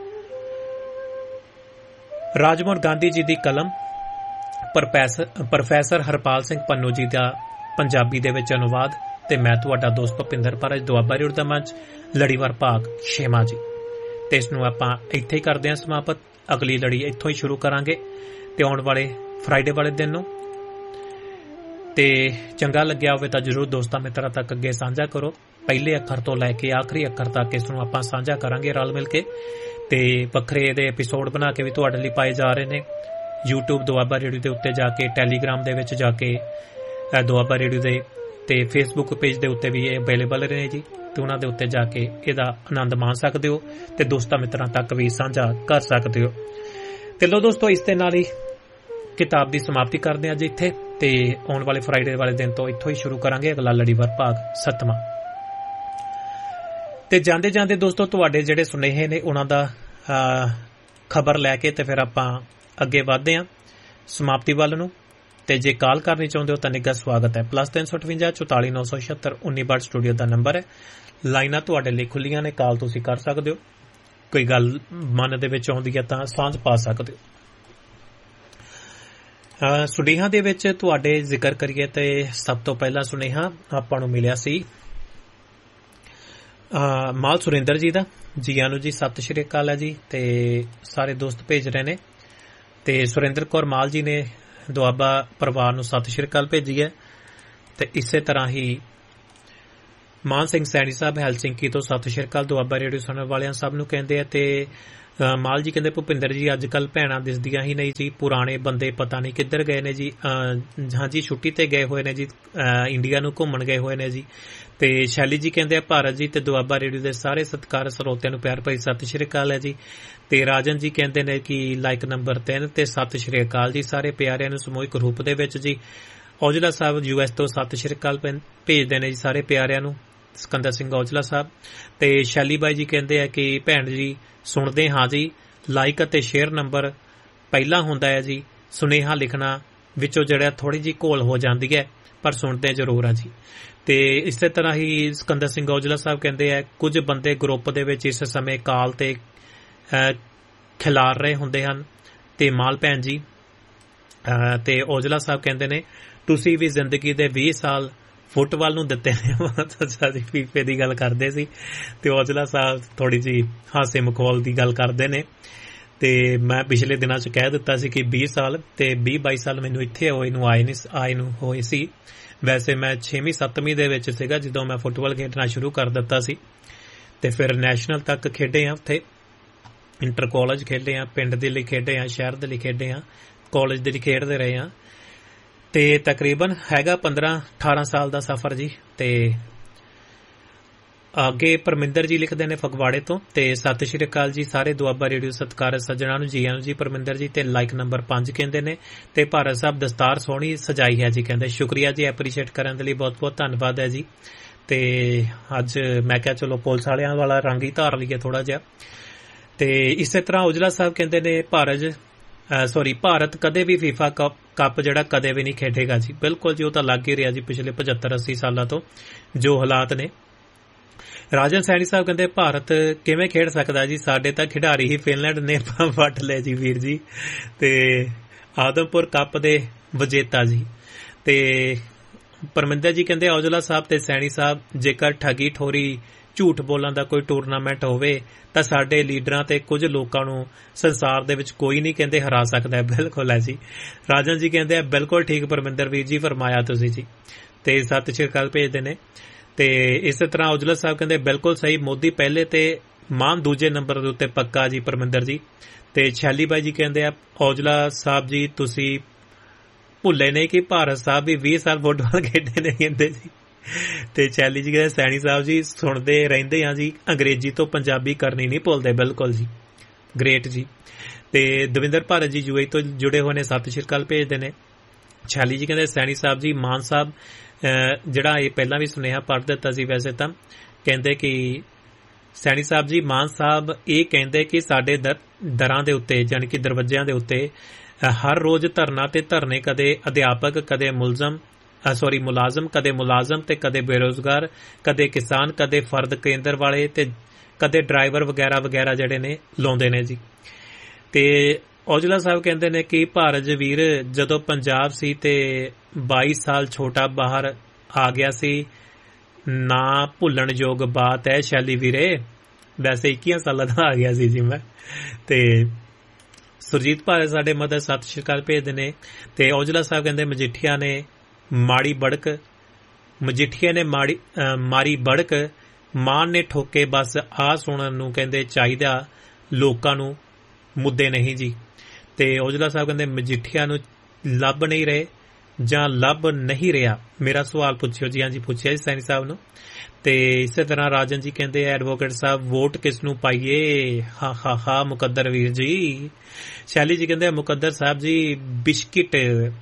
ਰਾਜਮੋਹਨ ਗਾਂਧੀ ਜੀ ਦੀ ਕਲਮ, ਪ੍ਰੋਫੈਸਰ ਹਰਪਾਲ ਸਿੰਘ ਪੰਨੂ ਜੀ ਦਾ ਪੰਜਾਬੀ ਦੇ ਵਿੱਚ ਅਨੁਵਾਦ, ਤੇ ਮੈਂ ਤੁਹਾਡਾ ਦੋਸਤ ਭੁਪਿੰਦਰ ਪਾਰਜ, ਦੁਆਬਾ ਰੇਡੀਓ ਦਾ ਮੰਚ, ਲੜੀਵਾਰ ਭਾਗ ਛੇਵਾਂ ਜੀ। ਤੇ ਇਸ ਨੂੰ ਆਪਾਂ ਇੱਥੇ ਹੀ ਕਰਦੇ ਹਾਂ ਸਮਾਪਤ। ਅਗਲੀ ਲੜੀ ਇੱਥੋਂ ਹੀ ਸ਼ੁਰੂ ਕਰਾਂਗੇ ਤੇ ਆਉਣ ਵਾਲੇ ਫਰਾਈਡੇ ਵਾਲੇ ਦਿਨ ਨੂੰ। ਤੇ ਚੰਗਾ ਲੱਗਿਆ ਹੋਵੇ ਤਾਂ ਜ਼ਰੂਰ ਦੋਸਤਾਂ ਮਿੱਤਰਾਂ ਤੱਕ ਅੱਗੇ ਸਾਂਝਾ ਕਰੋ। ਪਹਿਲੇ ਅੱਖਰ ਤੋਂ ਲੈ ਕੇ ਆਖਰੀ ਅੱਖਰ ਤੱਕ ਇਸ ਨੂੰ ਆਪਾਂ ਸਾਂਝਾ ਕਰਾਂਗੇ ਰਲ ਮਿਲ ਕੇ। ਤੇ ਵੱਖਰੇ ਇਹਦੇ ਐਪੀਸੋਡ ਬਣਾ ਕੇ ਵੀ ਤੁਹਾਡੇ ਲਈ ਪਾਏ ਜਾ ਰਹੇ ਨੇ YouTube ਦੁਆਬਾ ਰੇਡੀਓ ਦੇ ਉੱਤੇ ਜਾ ਕੇ, ਟੈਲੀਗ੍ਰਾਮ ਦੇ ਵਿੱਚ ਜਾ ਕੇ ਦੁਆਬਾ ਰੇਡੀਓ ਦੇ, ਤੇ ਫੇਸਬੁੱਕ ਪੇਜ ਦੇ ਉੱਤੇ ਵੀ ਇਹ ਅਵੇਲੇਬਲ ਨੇ ਜੀ। ਤੇ ਉਹਨਾਂ ਦੇ ਉੱਤੇ ਜਾ ਕੇ ਇਹਦਾ ਆਨੰਦ ਮਾਣ ਸਕਦੇ ਹੋ ਤੇ ਦੋਸਤਾਂ ਮਿੱਤਰਾਂ ਤੱਕ ਵੀ ਸਾਂਝਾ ਕਰ ਸਕਦੇ ਹੋ। ਤੇ ਲੋ ਦੋਸਤੋ, ਇਸ ਦੇ ਨਾਲ ਹੀ ਕਿਤਾਬ ਦੀ ਸਮਾਪਤੀ ਕਰਦੇ ਹਾਂ ਅੱਜ ਇੱਥੇ, ਤੇ ਆਉਣ ਵਾਲੇ ਫਰਾਈਡੇ ਵਾਲੇ ਦਿਨ ਤੋਂ ਇੱਥੋਂ ਹੀ ਸ਼ੁਰੂ ਕਰਾਂਗੇ ਅਗਲਾ ਲੜੀਵਾਰ ਭਾਗ ਸੱਤਵਾਂ। ਤੇ ਜਾਂਦੇ ਜਾਂਦੇ ਦੋਸਤੋ, ਤੁਹਾਡੇ ਜਿਹੜੇ ਸੁਨੇਹੇ ਨੇ ਉਹਨਾਂ ਦਾ ਖਬਰ ਲੈ ਕੇ ਤੇ ਫਿਰ ਆਪਾਂ ਅੱਗੇ ਵਧਦੇ ਹਾਂ ਸਮਾਪਤੀ ਵੱਲ ਨੂੰ। ਤੇ ਜੇ ਕਾਲ ਕਰਨੀ ਚਾਹੁੰਦੇ ਹੋ ਤਾਂ ਨਿੱਘਾ ਸਵਾਗਤ ਹੈ। ਪਲੱਸ ਤਿੰਨ ਸੌ ਅਠਵੰਜਾ ਚੁਤਾਲੀ ਨੌ ਸੌ ਛਿਅੱਤਰ ਉੱਨੀ ਬਾਹਠ ਸਟੂਡੀਓ ਦਾ ਨੰਬਰ ਹੈ। ਲਾਈਨਾਂ ਤੁਹਾਡੇ ਲਈ ਖੁੱਲੀਆਂ ਨੇ, ਕਾਲ ਤੁਸੀਂ ਕਰ ਸਕਦੇ ਹੋ। ਕੋਈ ਗੱਲ ਮਨ ਦੇ ਵਿੱਚ ਆਉਂਦੀ ਹੈ ਤਾਂ ਸਾਂਝ ਪਾ ਸਕਦੇ ਹੋ। ਸੁਨੇਹਾ ਦੇ ਵਿੱਚ ਤੁਹਾਡੇ ਜ਼ਿਕਰ ਕਰੀਏ ਤੇ ਸਭ ਤੋਂ ਪਹਿਲਾ ਸੁਨੇਹਾ ਆਪਾਂ ਨੂੰ ਮਿਲਿਆ ਸੀ ਮਾਲ ਸੁਰਿੰਦਰ ਜੀ ਦਾ। ਜੀ ਆਨੂੰ ਜੀ, ਸਤਿ ਸ਼੍ਰੀ ਅਕਾਲ ਹੈ ਜੀ। ਤੇ ਸਾਰੇ ਦੋਸਤ ਭੇਜ ਰਹੇ ਨੇ। ਤੇ ਸੁਰਿੰਦਰ ਕੌਰ ਮਾਲ ਜੀ ਨੇ ਦੁਆਬਾ ਪਰਿਵਾਰ ਨੂੰ ਸਤਿ ਸ਼੍ਰੀ ਅਕਾਲ ਭੇਜੀ ਹੈ। ਤੇ ਇਸੇ ਤਰ੍ਹਾਂ ਹੀ ਮਾਨ ਸਿੰਘ ਸੈਣੀ ਸਾਹਿਬ ਹੈਲਸਿੰਕੀ ਤੋਂ ਸਤਿ ਸ਼੍ਰੀ ਅਕਾਲ ਦੁਆਬਾ ਰੇਡੀਓ ਸੁਣਨ ਵਾਲਿਆਂ ਸਭ ਨੂੰ ਕਹਿੰਦੇ ਆ। ਤੇ ਮਾਲ ਜੀ ਕਹਿੰਦੇ, ਭੁਪਿੰਦਰ ਜੀ ਅੱਜ ਕੱਲ ਭੈਣਾਂ ਦਿਸਦੀਆਂ ਹੀ ਨਹੀਂ ਜੀ, ਪੁਰਾਣੇ ਬੰਦੇ ਪਤਾ ਨਹੀਂ ਕਿੱਧਰ ਗਏ ਨੇ ਜੀ। ਹਾਂਜੀ, ਛੁੱਟੀ ਤੇ ਗਏ ਹੋਏ ਨੇ ਜੀ, ਇੰਡੀਆ ਨੂੰ ਘੁੰਮਣ ਗਏ ਹੋਏ ਨੇ ਜੀ। ਤੇ ਸ਼ੈਲੀ ਜੀ ਕਹਿੰਦੇ ਆ, ਭਾਰਤ ਜੀ ਤੇ ਦੁਆਬਾ ਰੇਡੀਓ ਦੇ ਸਾਰੇ ਸਤਿਕਾਰ ਸਰੋਤਿਆਂ ਨੂੰ ਪਿਆਰ ਭਰੀ ਸਤਿ ਸ਼੍ਰੀ ਅਕਾਲ ਹੈ ਜੀ। ਤੇ ਰਾਜਨ ਜੀ ਕਹਿੰਦੇ ਨੇ ਕਿ ਲਾਈਕ ਨੰਬਰ ਤਿੰਨ ਤੇ ਸਤਿ ਸ਼੍ਰੀ ਅਕਾਲ ਜੀ ਸਾਰੇ ਪਿਆਰਿਆਂ ਨੂੰ ਸਮੂਹਿਕ ਰੂਪ ਦੇ ਵਿੱਚ ਜੀ। ਔਜਲਾ ਸਾਹਿਬ ਯੂ ਐਸ ਤੋਂ ਸਤਿ ਸ਼੍ਰੀ ਅਕਾਲ ਭੇਜਦੇ ਨੇ ਜੀ ਸਾਰੇ ਪਿਆਰਿਆਂ ਨੂੰ, ਸਿਕੰਦਰ ਸਿੰਘ ਔਜਲਾ ਸਾਹਿਬ। ਤੇ ਸ਼ੈਲੀ ਬਾਈ ਜੀ ਕਹਿੰਦੇ ਆ ਕਿ ਭੈਣ ਜੀ ਸੁਣਦੇ ਹਾਂ ਜੀ, ਲਾਈਕ ਅਤੇ ਸ਼ੇਅਰ ਨੰਬਰ ਪਹਿਲਾਂ ਹੁੰਦਾ ਹੈ ਜੀ, ਸੁਨੇਹਾ ਲਿਖਣਾ ਵਿੱਚੋਂ ਜਿਹੜਾ ਥੋੜੀ ਜਿਹੀ ਘੋਲ ਹੋ ਜਾਂਦੀ ਹੈ, ਪਰ ਸੁਣਦੇ ਜ਼ਰੂਰ ਆ ਜੀ। ਤੇ ਇਸੇ ਤਰ੍ਹਾਂ ਹੀ ਸਿਕੰਦਰ ਸਿੰਘ ਔਜਲਾ ਸਾਹਿਬ ਕਹਿੰਦੇ ਆ, ਕੁਝ ਬੰਦੇ ਗਰੁੱਪ ਦੇ ਵਿੱਚ ਇਸ ਸਮੇਂ ਕਾਲ ਤੇ ਖਿਲਾਰ ਰਹੇ ਹੁੰਦੇ ਹਨ। ਤੇ ਮਾਲ ਭੈਣ ਜੀ ਤੇ ਔਜਲਾ ਸਾਹਿਬ ਕਹਿੰਦੇ ਨੇ, ਤੁਸੀਂ ਵੀ ਜ਼ਿੰਦਗੀ ਦੇ ਵੀਹ ਸਾਲ ਫੁੱਟਬਾਲ ਨੂੰ ਦਿੱਤੇ ਨੇ। ਅੱਛਾ ਜੀ, ਫੀਫੇ ਦੀ ਗੱਲ ਕਰਦੇ ਸੀ ਤੇ ਔਜਲਾ ਸਾਹਿਬ ਥੋੜੀ ਜਿਹੀ ਹਾਸੇ ਮਖੌਲ ਦੀ ਗੱਲ ਕਰਦੇ ਨੇ। ਤੇ ਮੈਂ ਪਿਛਲੇ ਦਿਨਾਂ 'ਚ ਕਹਿ ਦਿੱਤਾ ਸੀ ਕਿ ਵੀਹ ਸਾਲ ਤੇ ਵੀਹ ਬਾਈ ਸਾਲ ਮੈਨੂੰ ਇੱਥੇ ਹੋਏ ਨੂੰ ਆਏ ਨਹੀਂ ਆਏ ਨੂੰ ਹੋਏ ਸੀ। ਵੈਸੇ ਮੈਂ ਛੇਵੀਂ ਸੱਤਵੀਂ ਦੇ ਵਿੱਚ ਸੀਗਾ ਜਦੋਂ ਮੈਂ ਫੁੱਟਬਾਲ ਖੇਡਣਾ ਸ਼ੁਰੂ ਕਰ ਦਿੱਤਾ ਸੀ। ਤੇ ਫਿਰ ਨੈਸ਼ਨਲ ਤੱਕ ਖੇਡੇ ਆ, ਉੱਥੇ ਇੰਟਰ ਕਾਲਜ ਖੇਡੇ ਆ, ਪਿੰਡ ਦੇ ਲਈ ਖੇਡੇ ਆ, ਸ਼ਹਿਰ ਦੇ ਲਈ ਖੇਡੇ ਆ, ਕਾਲਜ ਦੇ ਲਈ ਖੇਡਦੇ ਰਹੇ ਆ। ਤੇ ਤਕਰੀਬਨ ਹੈਗਾ ਪੰਦਰਾਂ ਅਠਾਰਾਂ ਸਾਲ ਦਾ ਸਫ਼ਰ ਜੀ। ਤੇ ਅੱਗੇ ਪਰਮਿੰਦਰ ਜੀ ਲਿਖਦੇ ਨੇ ਫਗਵਾੜੇ ਤੋਂ, ਤੇ ਸਤਿ ਸ਼੍ਰੀ ਅਕਾਲ ਜੀ ਸਾਰੇ ਦੁਆਬਾ ਰੇਡੀਓ ਸਤਿਕਾਰਤ ਸੱਜਣਾਂ ਨੂੰ, ਜੀ ਆਨੂੰ ਜੀ ਪਰਮਿੰਦਰ ਜੀ। ਤੇ ਲਾਈਕ ਨੰਬਰ ਪੰਜ ਕਹਿੰਦੇ ਨੇ। ਤੇ ਭਾਰਤ ਸਾਹਿਬ ਦਸਤਾਰ ਸੋਹਣੀ ਸਜਾਈ ਹੈ ਜੀ, ਕਹਿੰਦੇ ਸ਼ੁਕਰੀਆ ਜੀ, ਐਪਰੀਸ਼ੀਏਟ ਕਰਨ ਦੇ ਲਈ ਬਹੁਤ ਬਹੁਤ ਧੰਨਵਾਦ ਹੈ ਜੀ। ਤੇ ਅੱਜ ਮੈਂ ਕਿਹਾ ਚਲੋ ਪੁਲਿਸ ਵਾਲਿਆਂ ਵਾਲਾ ਰੰਗ ਹੀ ਧਾਰ ਲਈਏ ਥੋੜਾ ਜਿਹਾ। ਤੇ ਇਸੇ ਤਰ੍ਹਾਂ ਔਜਲਾ ਸਾਹਿਬ ਕਹਿੰਦੇ ਨੇ, ਭਾਰਤ ਸੋਰੀ ਭਾਰਤ ਕਦੇ ਵੀ ਫੀਫਾ ਕੱਪ ਜਿਹੜਾ ਕਦੇ ਵੀ ਨਹੀਂ ਖੇਡੇਗਾ ਜੀ। ਬਿਲਕੁਲ ਜੀ, ਉਹ ਤਾਂ ਲੱਗ ਹੀ ਰਿਹਾ ਜੀ ਪਿਛਲੇ ਪਝੱਤਰ ਅੱਸੀ ਸਾਲਾਂ ਤੋਂ ਜੋ ਹਾਲਾਤ ਨੇ। ਰਾਜਨ ਸੈਣੀ ਸਾਹਿਬ ਕਹਿੰਦੇ, ਭਾਰਤ ਕਿਵੇਂ ਖੇਡ ਸਕਦਾ ਜੀ, ਸਾਡੇ ਤਾਂ ਖਿਡਾਰੀ ਹੀ ਫਿਨਲੈਂਡ ਨੇ ਵੱਟ ਲਏ ਜੀ ਵੀਰ ਜੀ। ਤੇ ਆਦਮਪੁਰ ਕੱਪ ਦੇ ਵਿਜੇਤਾ ਜੀ। ਤੇ ਪਰਮਿੰਦਰ ਜੀ ਕਹਿੰਦੇ, ਔਜਲਾ ਸਾਹਿਬ ਤੇ ਸੈਣੀ ਸਾਹਿਬ, ਜੇਕਰ ਠੱਗੀ ਠੋਰੀ ਝੂਠ ਬੋਲਣ ਦਾ ਕੋਈ ਟੂਰਨਾਮੈਂਟ ਹੋਵੇ ਤਾਂ ਸਾਡੇ ਲੀਡਰਾਂ ਤੇ ਕੁਝ ਲੋਕਾਂ ਨੂੰ ਸੰਸਾਰ ਦੇ ਵਿੱਚ ਕੋਈ ਨਹੀਂ ਕਹਿੰਦੇ ਹਰਾ ਸਕਦਾ। ਬਿਲਕੁਲ ਹੈ ਜੀ। ਰਾਜਨ ਜੀ ਕਹਿੰਦੇ ਆ, ਬਿਲਕੁਲ ਠੀਕ ਪਰਮਿੰਦਰ ਵੀਰ ਜੀ, ਫਰਮਾਇਆ ਤੁਸੀਂ ਜੀ। ਤੇ ਸਤਿ ਸ਼੍ਰੀ ਅਕਾਲ ਭੇਜਦੇ ਨੇ। ਤੇ ਇਸੇ ਤਰ੍ਹਾਂ ਔਜਲਾ ਸਾਹਿਬ ਕਹਿੰਦੇ, ਬਿਲਕੁਲ ਸਹੀ, ਮੋਦੀ ਪਹਿਲੇ ਤੇ ਮਾਨ ਦੂਜੇ ਨੰਬਰ ਦੇ ਉੱਤੇ ਪੱਕਾ ਜੀ ਪਰਮਿੰਦਰ ਜੀ। ਤੇ ਸ਼ੈਲੀ ਬਾਈ ਜੀ ਕਹਿੰਦੇ ਆ, ਔਜਲਾ ਸਾਹਿਬ ਜੀ ਤੁਸੀਂ ਭੁੱਲੇ ਨੇ ਕਿ ਭਾਰਤ ਸਾਹਿਬ ਵੀ ਵੀਹ ਸਾਲ ਫੁੱਟਬਾਲ ਖੇਡੇ ਨੇ ਕਹਿੰਦੇ ਜੀ। ਤੇ ਸ਼ੈਲੀ ਜੀ ਕਹਿੰਦੇ, ਸੈਣੀ ਸਾਹਿਬ ਜੀ ਸੁਣਦੇ ਰਹਿੰਦੇ ਆ ਜੀ, ਅੰਗਰੇਜ਼ੀ ਤੋਂ ਪੰਜਾਬੀ ਕਰਨੀ ਨਹੀਂ ਭੁੱਲਦੇ। ਬਿਲਕੁਲ ਜੀ, ਗ੍ਰੇਟ ਜੀ। ਤੇ ਦਵਿੰਦਰ ਭਾਰਤ ਜੀ ਯੂ ਏ ਤੋਂ ਜੁੜੇ ਹੋਏ ਨੇ, ਸਤਿ ਸ਼੍ਰੀ ਅਕਾਲ ਭੇਜਦੇ ਨੇ। ਸ਼ੈਲੀ ਜੀ ਕਹਿੰਦੇ, ਸੈਣੀ ਸਾਹਿਬ ਜੀ ਮਾਨ ਸਾਹਿਬ ਜਿਹੜਾ ਇਹ ਪਹਿਲਾਂ ਵੀ ਸੁਨੇਹਾ ਪੜ੍ਹ ਦਿੱਤਾ ਸੀ ਵੈਸੇ ਤਾਂ, ਕਹਿੰਦੇ ਕਿ ਸੈਣੀ ਸਾਹਿਬ ਜੀ, ਮਾਨ ਸਾਹਿਬ ਇਹ ਕਹਿੰਦੇ ਕਿ ਸਾਡੇ ਦਰਾਂ ਦੇ ਉੱਤੇ ਜਾਣੀ ਕਿ ਦਰਵਾਜ਼ਿਆਂ ਦੇ ਉੱਤੇ ਹਰ ਰੋਜ਼ ਧਰਨਾ ਤੇ ਧਰਨੇ, ਕਦੇ ਅਧਿਆਪਕ, ਕਦੇ ਮੁਲਜ਼ਮ ਸੌਰੀ ਮੁਲਾਜ਼ਮ, ਕਦੇ ਮੁਲਾਜ਼ਮ ਤੇ ਕਦੇ ਬੇਰੋਜ਼ਗਾਰ, ਕਦੇ ਕਿਸਾਨ, ਕਦੇ ਫਰਦ ਕੇਂਦਰ ਵਾਲੇ ਤੇ ਕਦੇ ਡਰਾਈਵਰ ਵਗੈਰਾ ਵਗੈਰਾ ਜਿਹੜੇ ਨੇ ਲਾਉਂਦੇ ਨੇ ਜੀ। ਤੇ ਔਜਲਾ ਸਾਹਿਬ ਕਹਿੰਦੇ ਨੇ ਕਿ ਭਾਰਤ ਵੀਰ ਜਦੋਂ ਪੰਜਾਬ ਸੀ ਤੇ ਬਾਈ ਸਾਲ ਛੋਟਾ ਬਾਹਰ ਆ ਗਿਆ ਸੀ, ਨਾ ਭੁੱਲਣ ਯੋਗ ਬਾਤ ਹੈ ਸ਼ੈਲੀ ਵੀਰੇ। ਵੈਸੇ ਇੱਕੀਆਂ ਸਾਲਾਂ ਦਾ ਆ ਗਿਆ ਸੀ ਜੀ ਮੈਂ। ਤੇ ਸੁਰਜੀਤ ਭਾਰਤ ਸਾਡੇ ਮਦਰ ਸਤਿ ਸ਼੍ਰੀ ਅਕਾਲ ਭੇਜਦੇ ਨੇ। ਤੇ ਔਜਲਾ ਸਾਹਿਬ ਕਹਿੰਦੇ ਮਜੀਠੀਆ ਨੇ ਮਾੜੀ ਬੜਕ, ਮਜੀਠੀਆ ਨੇ ਮਾੜੀ ਮਾਰੀ ਬੜਕ, ਮਾਨ ਨੇ ਠੋਕੇ, ਬਸ ਆ ਸੁਣਨ ਨੂੰ ਕਹਿੰਦੇ ਚਾਹੀਦਾ ਲੋਕਾਂ ਨੂੰ, ਮੁੱਦੇ ਨਹੀਂ ਜੀ। ਤੇ ਔਜਲਾ ਸਾਹਿਬ ਕਹਿੰਦੇ ਮਜੀਠੀਆ ਨੂੰ ਲੱਭ ਨਹੀਂ ਰਹੇ ਜਾਂ ਲੱਭ ਨਹੀਂ ਰਿਹਾ। ਮੇਰਾ ਸਵਾਲ ਪੁੱਛਿਓ ਜੀ। ਹਾਂਜੀ ਪੁੱਛਿਆ ਜੀ ਸੈਣੀ ਸਾਹਿਬ ਨੂੰ। ਤੇ ਇਸੇ ਤਰ੍ਹਾਂ ਰਾਜਨ ਜੀ ਕਹਿੰਦੇ ਐਡਵੋਕੇਟ ਸਾਹਿਬ ਵੋਟ ਕਿਸ ਨੂੰ ਪਾਈਏ, ਹਾ ਹਾ ਹਾ ਮੁਕੱਦਰ ਵੀਰ ਜੀ। ਸ਼ੈਲੀ ਜੀ ਕਹਿੰਦੇ ਮੁਕੱਦਰ ਸਾਹਿਬ ਜੀ ਬਿਸਕਿਟ।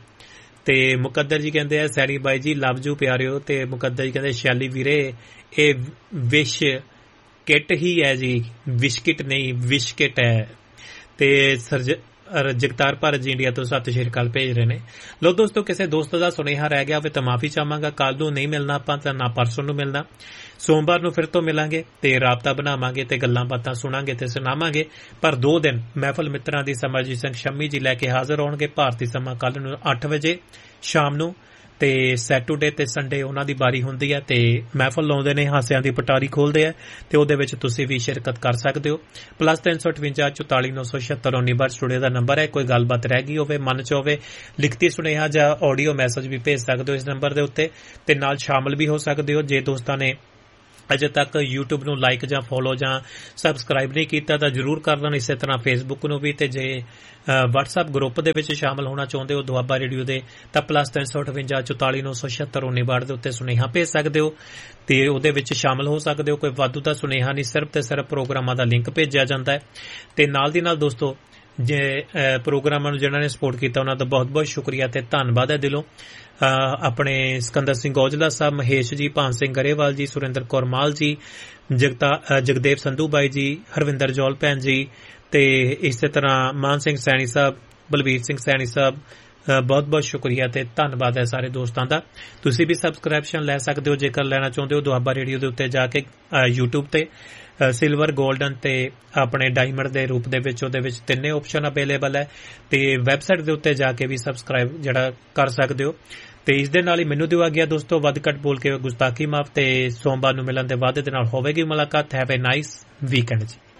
ਤੇ ਮੁਕੱਦਰ ਜੀ ਕਹਿੰਦੇ ਆ ਸੈਣੀ ਬਾਈ ਜੀ ਲਵ ਜੂ ਪਿਆਰਿਓ। ਤੇ ਮੁਕੱਦਰ ਜੀ ਕਹਿੰਦੇ ਸ਼ੈਲੀ ਵੀਰੇ ਇਹ ਵਿਸ਼ ਕਿਟ ਹੀ ਹੈ ਜੀ, ਵਿਸ਼ਕਿਟ ਨਹੀਂ ਵਿਸ਼ਕਿਟ ਹੈ। ਤੇ ਸਰਜ ਜਗਤਾਰ ਭਾਰਤ ਜੀ ਇੰਡੀਆ ਤੋਂ ਸਤਿ ਸ਼੍ਰੀ ਅਕਾਲ ਭੇਜ ਰਹੇ ਨੇ। ਲੋ ਦੋਸਤੋ, ਕਿਸੇ ਦੋਸਤ ਦਾ ਸੁਨੇਹਾ ਰਹਿ ਗਿਆ ਹੋਵੇ ਤਾਂ ਮਾਫੀ ਚਾਹਾਂਗਾ। ਕੱਲ ਨੂੰ ਨਹੀਂ ਮਿਲਣਾ ਆਪਾਂ ਤਾਂ ਨਾ ਪਰਸੋਂ ਨੂੰ ਮਿਲਣਾ। ਸੋਮਵਾਰ ਨੂੰ ਫਿਰ ਤੋਂ ਮਿਲਾਂਗੇ ਤੇ ਰਾਬਤਾ ਬਣਾਵਾਂਗੇ ਤੇ ਗੱਲਾਂ ਬਾਤਾਂ ਸੁਣਾਂਗੇ ਤੇ ਸੁਣਾਵਾਂਗੇ। ਪਰ ਦੋ ਦਿਨ ਮਹਿਫਲ ਮਿੱਤਰਾਂ ਦੀ ਸਮਰਜੀਤ ਸਿੰਘ ਸ਼ੰਮੀ ਜੀ ਲੈ ਕੇ ਹਾਜ਼ਰ ਹੋਣਗੇ ਭਾਰਤੀ ਸਮਾਂ ਕੱਲ ਨੂੰ ਅੱਠ ਵਜੇ ਸ਼ਾਮ ਨੂੰ। ਤੇ ਸੈਟਰਡੇ ਤੇ ਸੰਡੇ ਉਹਨਾਂ ਦੀ ਬਾਰੀ ਹੁੰਦੀ ਹੈ ਤੇ ਮਹਿਫਲ ਲਾਉਂਦੇ ਨੇ, ਹਾਸਿਆਂ ਦੀ ਪਟਾਰੀ ਖੋਲਦੇ ਆ ਤੇ ਉਹਦੇ ਵਿੱਚ ਤੁਸੀਂ ਵੀ ਸ਼ਿਰਕਤ ਕਰ ਸਕਦੇ ਹੋ। ਪਲੱਸ ਤਿੰਨ ਸੌ ਅਠਵੰਜਾ ਚੁਤਾਲੀ ਨੌ ਸੌ ਛਿਅੱਤਰ ਉੱਨੀ ਬਾਰ ਸਟੂਡੀਓ ਦਾ ਨੰਬਰ ਹੈ। ਕੋਈ ਗੱਲਬਾਤ ਰਹਿ ਗਈ ਹੋਵੇ, ਮਨ ਚ ਹੋਵੇ, ਲਿਖਤੀ ਸੁਨੇਹਾ ਜਾਂ ਆਡੀਓ ਮੈਸੇਜ ਵੀ ਭੇਜ ਸਕਦੇ ਹੋ ਇਸ ਨੰਬਰ ਦੇ ਉੱਤੇ ਤੇ ਨਾਲ ਸ਼ਾਮਲ ਵੀ ਹੋ ਸਕਦੇ ਹੋ। ਜੇ ਦੋਸਤਾਂ ਨੇ ਅਜੇ ਤੱਕ YouTube ਨੂੰ ਲਾਈਕ ਜਾਂ ਫੋਲੋ ਜਾਂ ਸਬਸਕ੍ਰਾਈਬ ਨਹੀਂ ਕੀਤਾ ਤਾਂ ਜ਼ਰੂਰ ਕਰ ਲੈਣ। ਇਸੇ ਤਰ੍ਹਾਂ Facebook ਨੂੰ ਵੀ। ਤੇ ਜੇ WhatsApp ਗਰੁੱਪ ਦੇ ਵਿੱਚ ਸ਼ਾਮਲ ਹੋਣਾ ਚਾਹੁੰਦੇ ਹੋ ਦੁਆਬਾ ਰੇਡੀਓ ਦੇ ਤਾਂ ਪਲੱਸ ਤਿੰਨ ਸੌ ਅਠਵੰਜਾ ਚੁਤਾਲੀ ਨੌ ਸੌ ਛਿਅੱਤਰ ਉੱਨੀ ਬਾਰ ਦੇ ਉੱਤੇ ਸੁਨੇਹਾ ਭੇਜ ਸਕਦੇ ਹੋ ਤੇ ਉਹਦੇ ਵਿੱਚ ਸ਼ਾਮਲ ਹੋ ਸਕਦੇ ਹੋ। ਕੋਈ ਵਾਧੂ ਦਾ ਸੁਨੇਹਾ ਨਹੀਂ, ਸਿਰਫ ਤੇ ਸਿਰਫ ਪ੍ਰੋਗਰਾਮਾਂ ਦਾ ਲਿੰਕ ਭੇਜਿਆ ਜਾਂਦਾ ਹੈ। ਤੇ ਨਾਲ ਦੀ ਨਾਲ ਦੋਸਤੋ, ਜੇ ਪ੍ਰੋਗਰਾਮਾਂ ਨੂੰ ਜਿਹਨਾਂ ਨੇ ਸਪੋਰਟ ਕੀਤਾ ਉਹਨਾਂ ਦਾ ਬਹੁਤ ਬਹੁਤ ਸ਼ੁਕਰੀਆ ਤੇ ਧੰਨਵਾਦ ਹੈ ਦਿਲੋਂ। ਆਪਣੇ ਸਿਕੰਦਰ ਸਿੰਘ ਔਜਲਾ ਸਾਹਿਬ, ਮਹੇਸ਼ ਜੀ, ਭਾਨ ਸਿੰਘ ਗਰੇਵਾਲ ਜੀ, ਸੁਰਿੰਦਰ ਕੌਰ ਮਾਲ ਜੀ, ਜਗਤਾ ਜਗਦੇਵ ਸੰਧੂ ਬਾਈ ਜੀ, ਹਰਵਿੰਦਰ ਜੌਲ ਭੈਣ ਜੀ ਤੇ ਇਸੇ ਤਰ੍ਹਾਂ ਮਾਨ ਸਿੰਘ ਸੈਣੀ ਸਾਹਿਬ, ਬਲਵੀਰ ਸਿੰਘ ਸੈਣੀ ਸਾਹਿਬ, ਬਹੁਤ ਬਹੁਤ ਸ਼ੁਕਰੀਆ ਤੇ ਧੰਨਵਾਦ ਹੈ ਸਾਰੇ ਦੋਸਤਾਂ ਦਾ। ਤੁਸੀਂ ਵੀ ਸਬਸਕ੍ਰਿਪਸ਼ਨ ਲੈ ਸਕਦੇ ਹੋ ਜੇਕਰ ਲੈਣਾ ਚਾਹੁੰਦੇ ਹੋ ਦੁਆਬਾ ਰੇਡੀਓ ਦੇ ਉੱਤੇ ਜਾ ਕੇ YouTube ਤੇ ਸਿਲਵਰ, ਗੋਲਡਨ ਤੇ ਆਪਣੇ ਡਾਇਮੰਡ ਦੇ ਰੂਪ ਦੇ ਵਿੱਚ। ਉਹਦੇ ਵਿੱਚ ਤਿੰਨੇ ਆਪਸ਼ਨ ਅਵੇਲੇਬਲ ਹੈ ਤੇ ਵੈਬਸਾਈਟ ਦੇ ਉੱਤੇ ਜਾ ਕੇ ਵੀ ਸਬਸਕ੍ਰਾਈਬ ਜਿਹੜਾ ਕਰ ਸਕਦੇ ਹੋ। ਤੇ ਇਸ ਦੇ ਨਾਲ ਹੀ ਮੈਨੂੰ ਦਿਵਾ ਗਿਆ ਦੋਸਤੋ, ਵੱਧ ਘੱਟ ਬੋਲ ਕੇ ਗੁਸਤਾਖੀ ਮਾਫ। ਤੇ ਸੋਮਵਾਰ ਨੂੰ ਮਿਲਣ ਦੇ ਵਾਅਦੇ ਦੇ ਨਾਲ ਹੋਵੇਗੀ ਮੁਲਾਕਾਤ। ਹੈਵ ਅ ਨਾਈਸ ਵੀਕਐਂਡ ਜੀ।